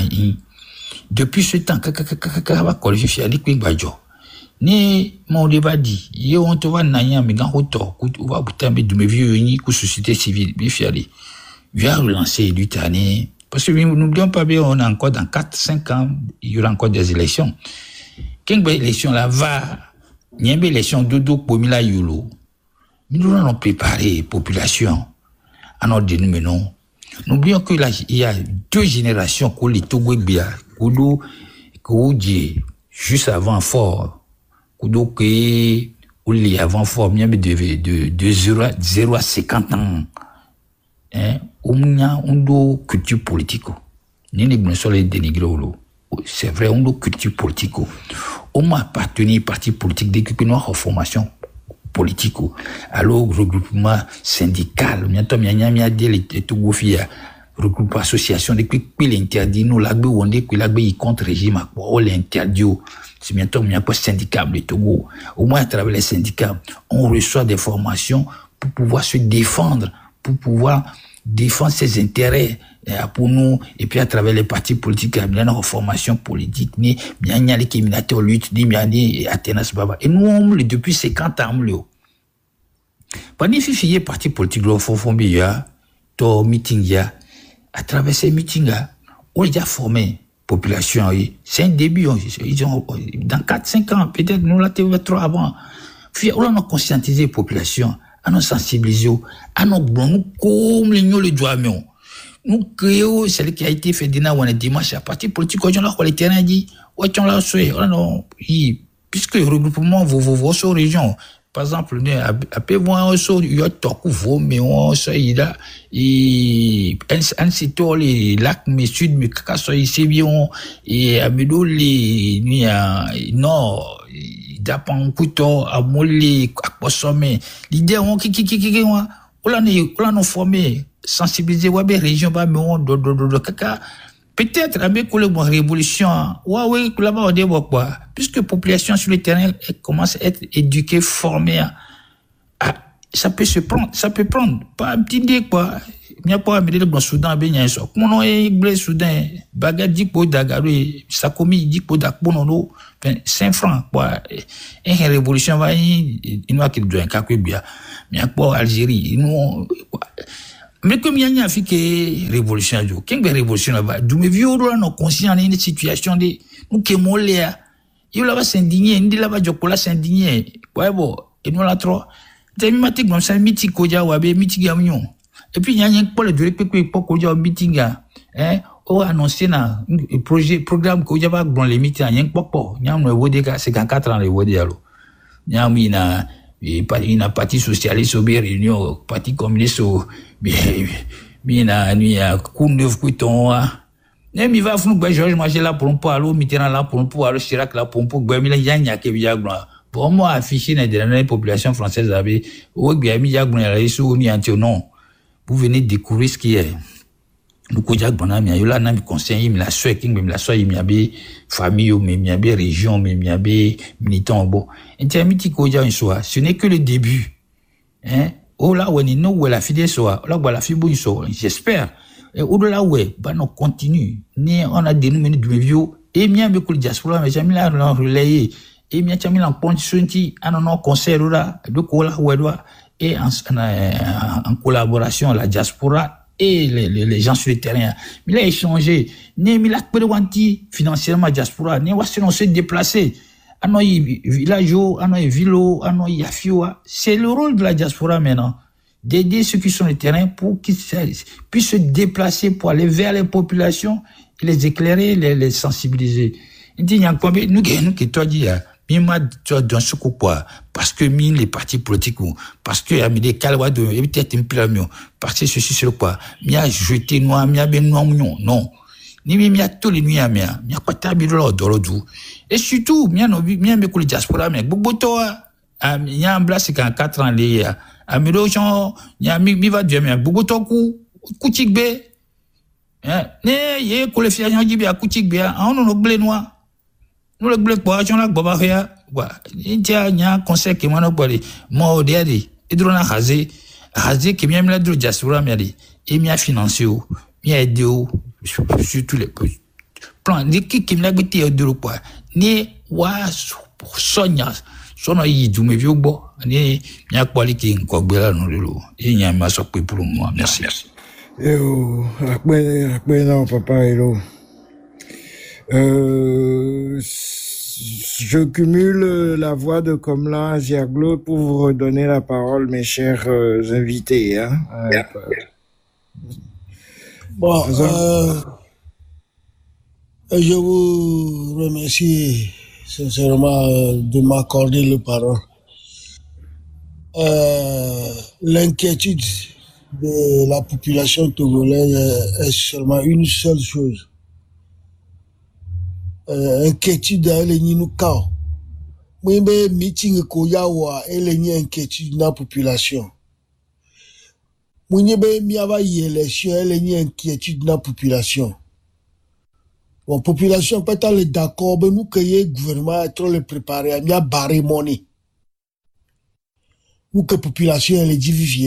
depuis ce temps, kakakakaka, va coller, je suis allé, quick, bajo. Ni, mon débat dit, yo, on te va, naïa, mais grand retour, on va, putain, mais de mes vieux, ni, coup, société civile, bien fier, viens relancer, du tanné. Parce que n'oublions pas bien, on a encore dans quatre, cinq ans, il y aura encore des élections. Quelle élection là va, il y a une élection de deux pour mille yulo. Nous allons préparer la population à notre dénomination. N'oublions que là, il y a deux générations qu'on les Togo bien, Kudo, Koudji, juste avant fort, Kudo que, ou les avant fort, bien de, de, de zéro à cinquante ans. Hein, on a une culture politique. Ni ne bien sûr les dénigrer. C'est vrai, on a une culture politique. On m'a appartenu au parti politique dès que nous avons formation politique. Alors, regroupement syndical, bientôt, il y a un des regroupement association, depuis que l'interdit, nous, l'agbe, on dit que l'agbe, il contre régime, on l'interdit. C'est bientôt, il y a un syndicat, le Togo. Au moins, à travers les syndicats, on reçoit des formations pour pouvoir se défendre, pour pouvoir défendre ses intérêts pour nous, et puis à travers les partis politiques, il y a une formation politique, il y a une criminalité au lutte, il y a une Athénas Baba. Et nous, on, depuis cinquante ans, on pendant que les partis politiques, on fait bien, ton meeting, à travers ces meetings, on a formé population, c'est un début, ils ont, dans quatre cinq ans, peut-être, nous l'avons fait trop avant, on a conscientisé la population, à nous sensibiliser, à nous nous comme les nous les doigts nous nous créons celle qui a été fait dina on est dimanche à partir politique on a les terrain dit ouais on l'a souhaité non puisque le regroupement vous vous vos sur région par exemple après voir sur il y a tout vous mais on ça il a et un site les lacs mais sud mais caca ça ici bien et à Médou les ni nord d'apprendre un couteau à moller à consommer l'idée on qui qui qui qui on on on nous former sensibiliser ouais ben région ba mais on do do do caca peut-être avec que la révolution ouais ouais là-bas on dit quoi puisque population sur le terrain elle commence à être éduquée formée ça peut se prendre, ça peut prendre, pas un petit dé, quoi. Il n'y a pas à mettre dans le Soudan, ben, il y a un sort. Comment on est blé Soudan, baguette dit pour d'agarrer, ça commis, dit pour d'acbono, cinq francs, quoi. Et une révolution va y, il n'y a qu'il doit un cacou bien. Mais il n'y a pas Algérie, nous, mais comme il y a une révolution, quelle révolution là-bas, d'où me vieux, nous, conscients d'une situation de, nous, qui est molé, il là-bas s'indigner, il là-bas, Jokola s'indigner, ouais, bon, et nous, là, trop, t'as mis ma tique, ça, mythique, koja, ou abe, mythique, gamion. Et puis, il y a un peu de durée, peu, peu, peu, koja, meeting, hein, ou annoncé, na, projet, programme, koja, va, dans les meetings, il y a un peu, il y a un peu, c'est qu'en quatre ans, les wodé, alors. Il y a un peu, il y a un parti socialiste au réunion, parti communiste au, mais, il y a un coup de neuf, coup de ton, mais il va faire un Georges Marchais là pour un peu, alors, Mitterrand là pour un peu, alors, Chirac là pour un peu, mais il y a un peu, il y a un peu, pour moi, afficher dans la population française, avec, ou bien, il y a un peu, il y a un peu, non. Vous venez découvrir ce qui est. Nous, quand il y a un peu, il y a un conseil, il y a un soin, il y a un soin, il y a une famille, il y a une région, il y a un militant, bon. Et tu as mis un soin, ce n'est que le début. Hein? Oh là, où est nous, où est la fille soit, là, où est la fille, où soit, j'espère. Et au-delà, où est, bah, on continue. Ni, on a dénommé du vieux, et bien, avec le diaspora, mais j'ai mis là, on relayé. Et bien, tu as mis en condition, ah non, non, conseil, là, de quoi, là, où est, et en, en, en collaboration, la diaspora et les, les, les gens sur le terrain. Mais il a échangé. Né, il a préventé financièrement la diaspora. Né, on s'est déplacé. Anoï village, anoï vilo, anoï yafioa. C'est le rôle de la diaspora maintenant. D'aider ceux qui sont sur le terrain pour qu'ils puissent se déplacer pour aller vers les populations et les éclairer, les, les sensibiliser. Il dit, il y a quoi, nous, nous, qui toi dit, Mima, tu as dans ce coup, quoi. Parce que, mine, les partis politiques, parce que, il y a des calwa de, et peut-être un peu mieux. Parce que ceci, c'est quoi. Mia jeté noir, mia ben noir, non. Ni mia tous les nuits à mia. Mia pas tabi de l'ordre, l'ordre. Et surtout, mia no, mia me coule diaspora, mais, bobo ah, mia en blas, c'est qu'en quatre ans, les, ah, mais l'autre, mia mi, mi va dire, mia, bobo to coup, koutik be. Hein, ne, yé, coule fier, y'en dit bien, koutik be, on a blé noir. Nous, le blé, quoi, j'en ai, boba, rien. Il y a un conseil qui m'a dit, moi, au dernier, il doit en raser, raser qui m'a mis la drogue diaspora, m'a dit, il m'a financé, il m'a aidé, sur tous les plans, l'équipe qui m'a dit, il doit quoi, ni, wa, sonia, sonia, il dit, mais vieux, bon, ni, il y a quoi, qui est quoi, bella, non, il y a un massacre pour moi, merci, merci. Yo, après, après, non, papa, hello. Euh, je cumule la voix de Komla Ziaglo pour vous redonner la parole, mes chers euh, invités. Hein. Euh, bon, euh, je vous remercie sincèrement de m'accorder le parole. Euh, l'inquiétude de la population togolaise est seulement une seule chose. Euh, inquiétude à l'ennemi cao. Moi, mais meeting koyawa l'ennemi inquiétude dans la population. Moi, mais mi ava élection l'ennemi inquiétude dans la population. Bon, population peut être d'accord, mais nous que gouvernement est trop le préparé, mi a barré money. Nous que population elle est divisée.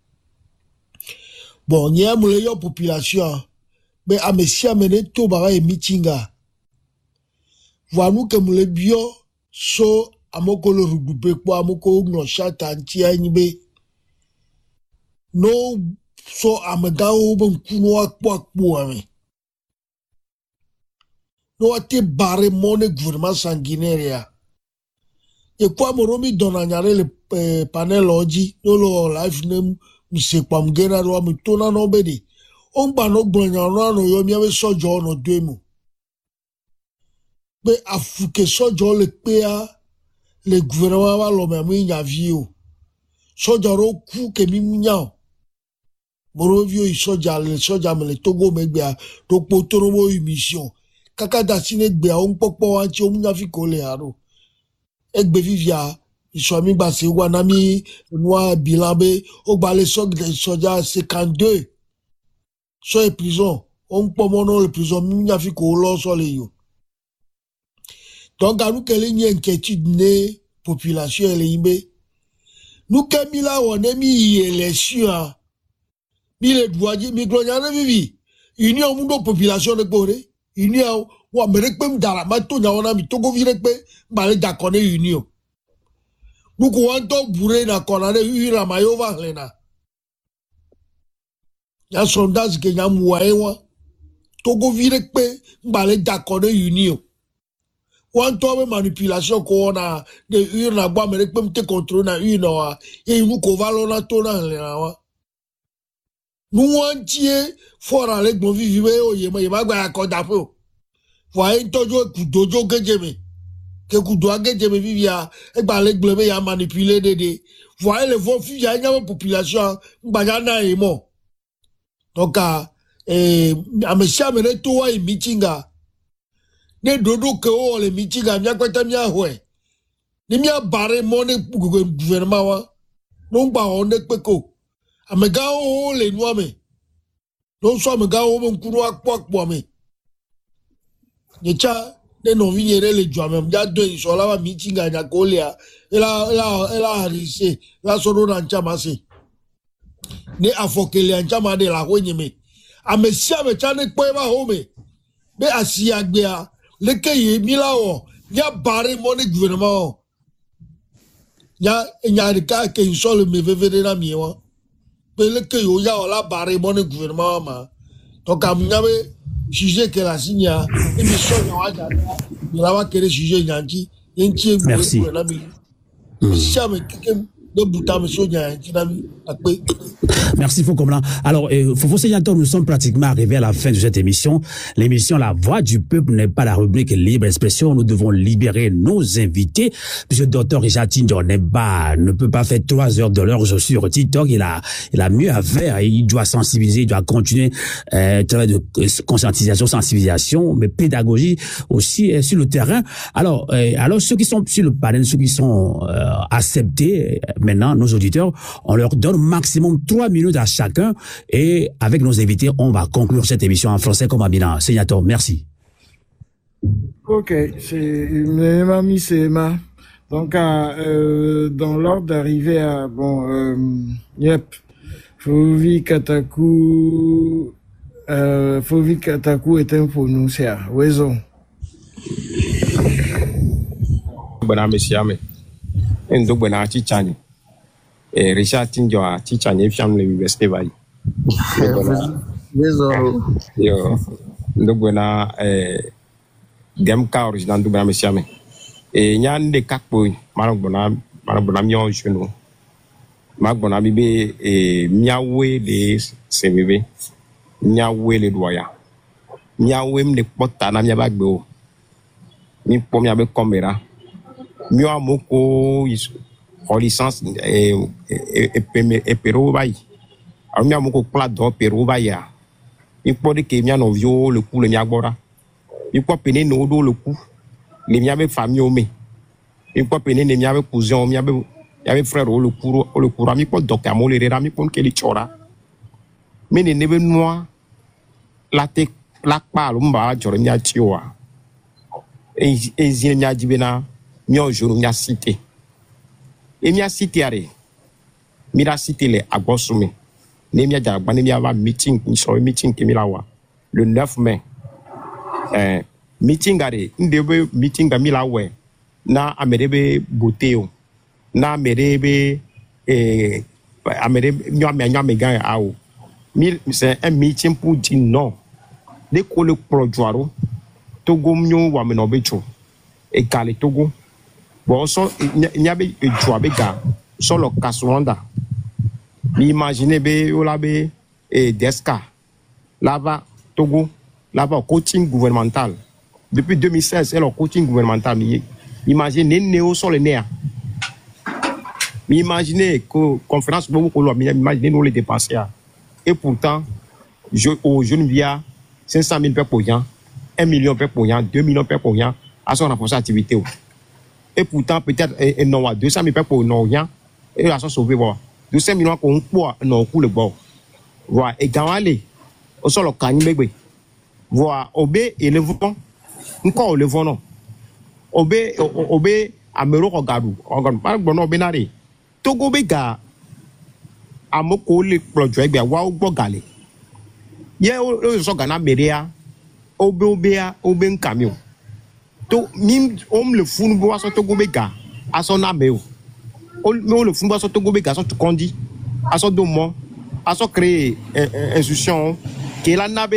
Bon, n'y a moulé population, mais à messie amené tout bara et meeting à. Voilà que nous les bio so amoko le regroupé quoi amoko no chata ntia nibe no so amadao bon kuno akwa kwa me no ate barre monnaie gouvernement sanguinaire et quoi moromi donanyare le eh, panel oji no lo live name mise kwa mgena ro mi tona no bedi on ba no gbonya no no yo mi ave sojo no demu. Mais à fouke sojo le pea le gouvernement va lo me mi nya vio sojo ro ku ke mi nya moro vio i soja le soja me le togo me gbe to po toro mo mission kaka da sine gbe on popo wa ti o nya fi ko le aro egbe vivia iso mi gba se wa na mi noa bilambe o gba le soja cinquante-deux so e prison on po mo no le prison mi nya fi ko lo so le yo. Donc, à nous, quelle est l'inquiétude de la population, elle est imbé. nous que là on est mis élection mi le douaji mi glonyana vivi union mundo population de Corée union wa merek pem dara ma to nyaona mi togo virek pe bale dakone union nous ko bourré na konane ura mayova lena ya sondage ke nyamuwa togo virek pe bale dakone union wanto manipulation ko na de ura na ba merek pem te contrôle na union wa e nous ko valona to na lena wa nous entier fort avec mon vivre o ye ma gba akoda fo voyez tojo kudojo gejeme que kudo gejeme vivia e gba le glebe ya manipuler dede voyez les vos filles ya nya population gba na e mo donc eh amesha mere to wa meetinga ne dodo ke o le meetinga mya kwata mya hwe ni mya bare mo ne gouvernement wa no gba on ne peko amega o le noa me non so amega o mo nkuru akpo akpo me nyecha ne no vinyere le jwa me mja do so la meeting anya ko le ela ela ela harise la so do na nchama se ne afokele nchama de la honye me amesia me cha ne pe ba ho me be asia gbe a le ke ye mi la o ya bare mo ne gouvernement ya nya de ka ke insole me vevere na mi wa le que yo ya la barre mon gouvernement ma donc am nyabe sujet que la signa émission ya wa la wa kere sujet nyanti yentie merci Merci Foucault. Alors, euh, Fofo Sénateur, nous sommes pratiquement arrivés à la fin de cette émission. L'émission La Voix du Peuple n'est pas la rubrique libre expression. Nous devons libérer nos invités, puisque le docteur Richard Tindior n'est pas, ne peut pas faire trois heures de l'heure sur TikTok. Il a, il a mieux à faire. Il doit sensibiliser, il doit continuer euh, travail de conscientisation, sensibilisation, mais pédagogie aussi euh, sur le terrain. Alors, euh, alors ceux qui sont sur le panel, ceux qui sont euh, acceptés, maintenant, nos auditeurs, on leur donne maximum trois minutes à chacun et avec nos invités, on va conclure cette émission en français comme Amina. Sénateur, merci. Ok, c'est Mamie, c'est Emma. Donc, euh, dans l'ordre d'arrivée à, bon, euh, yep, Fovi Kataku, euh, Fovi Kataku est un prononcé, raison. Bonne monsieur, ndo bwana chichani eh Richard Tindior chichani fiamle université bali Désolé. yo ndo bwana eh dem ka original ndo bwana monsieur me eh nyande kakpo mara bwana mara bwana mi on jeune ma bwana bibe eh miawe de sebebe miawe le doya miawe me pota na miaba gbe o mi po miabe caméra mi a moko en licence et et pero bai a mi a moko plat do pero bai ya mi po de ke mi no vio le coup le mi agbora mi po pene no do le coup le mi ave famille o me mi po pene ne mi ave cousin mi ave ave frère o le coup o le coup mi po do ka mo le ra mi po ke li chora mi ne nebe noa la te la pa lo mba jore mi a tiwa e e zin mi a dibena mio jour mia cité et mia cité are mira cité les agbosume ne mia jagba ne mia va meeting ni so meeting ke milawa le neuf mai eh meeting are ndebe meeting ga milawe na amerebe boteo na amerebe eh amerebe mio amenya mega awo mi c'est un meeting pour dire non de ko le projoaro togo mio wa me no becho e kale togo bon so nyabe joabe ga solo kaswanda mi imagine be ola be e deska là-bas Togo là-bas coaching gouvernemental depuis deux mille seize elle coaching gouvernemental mi imagine néo sur le néa mi imagine que conférence beaucoup ko lo mi imagine nous les dépenser et pourtant je au jeune via cinq cent mille pour yan un million pour yan deux millions pour yan à son renforcer activité. Et pourtant, peut-être, et non, deux cent mille pour non rien, et la sauver, sauvé, voilà. deux cents millions qu'on poids, non, coup le bord. Voilà, et quand aller, au sol, au cagne, bébé. Voilà, obé, et le vent, encore le vent, non. Obé, obé, à me regarder, regarde, pas bon, non, benari. Togo bega amoko le plojo egbe wa ogbo gale ye o so gana meria obe obea obe nkami to mim om le funu bo aso Togo bega aso na me o o le funu bo aso Togo bega aso to kondi aso do mo aso créer institution que la nabe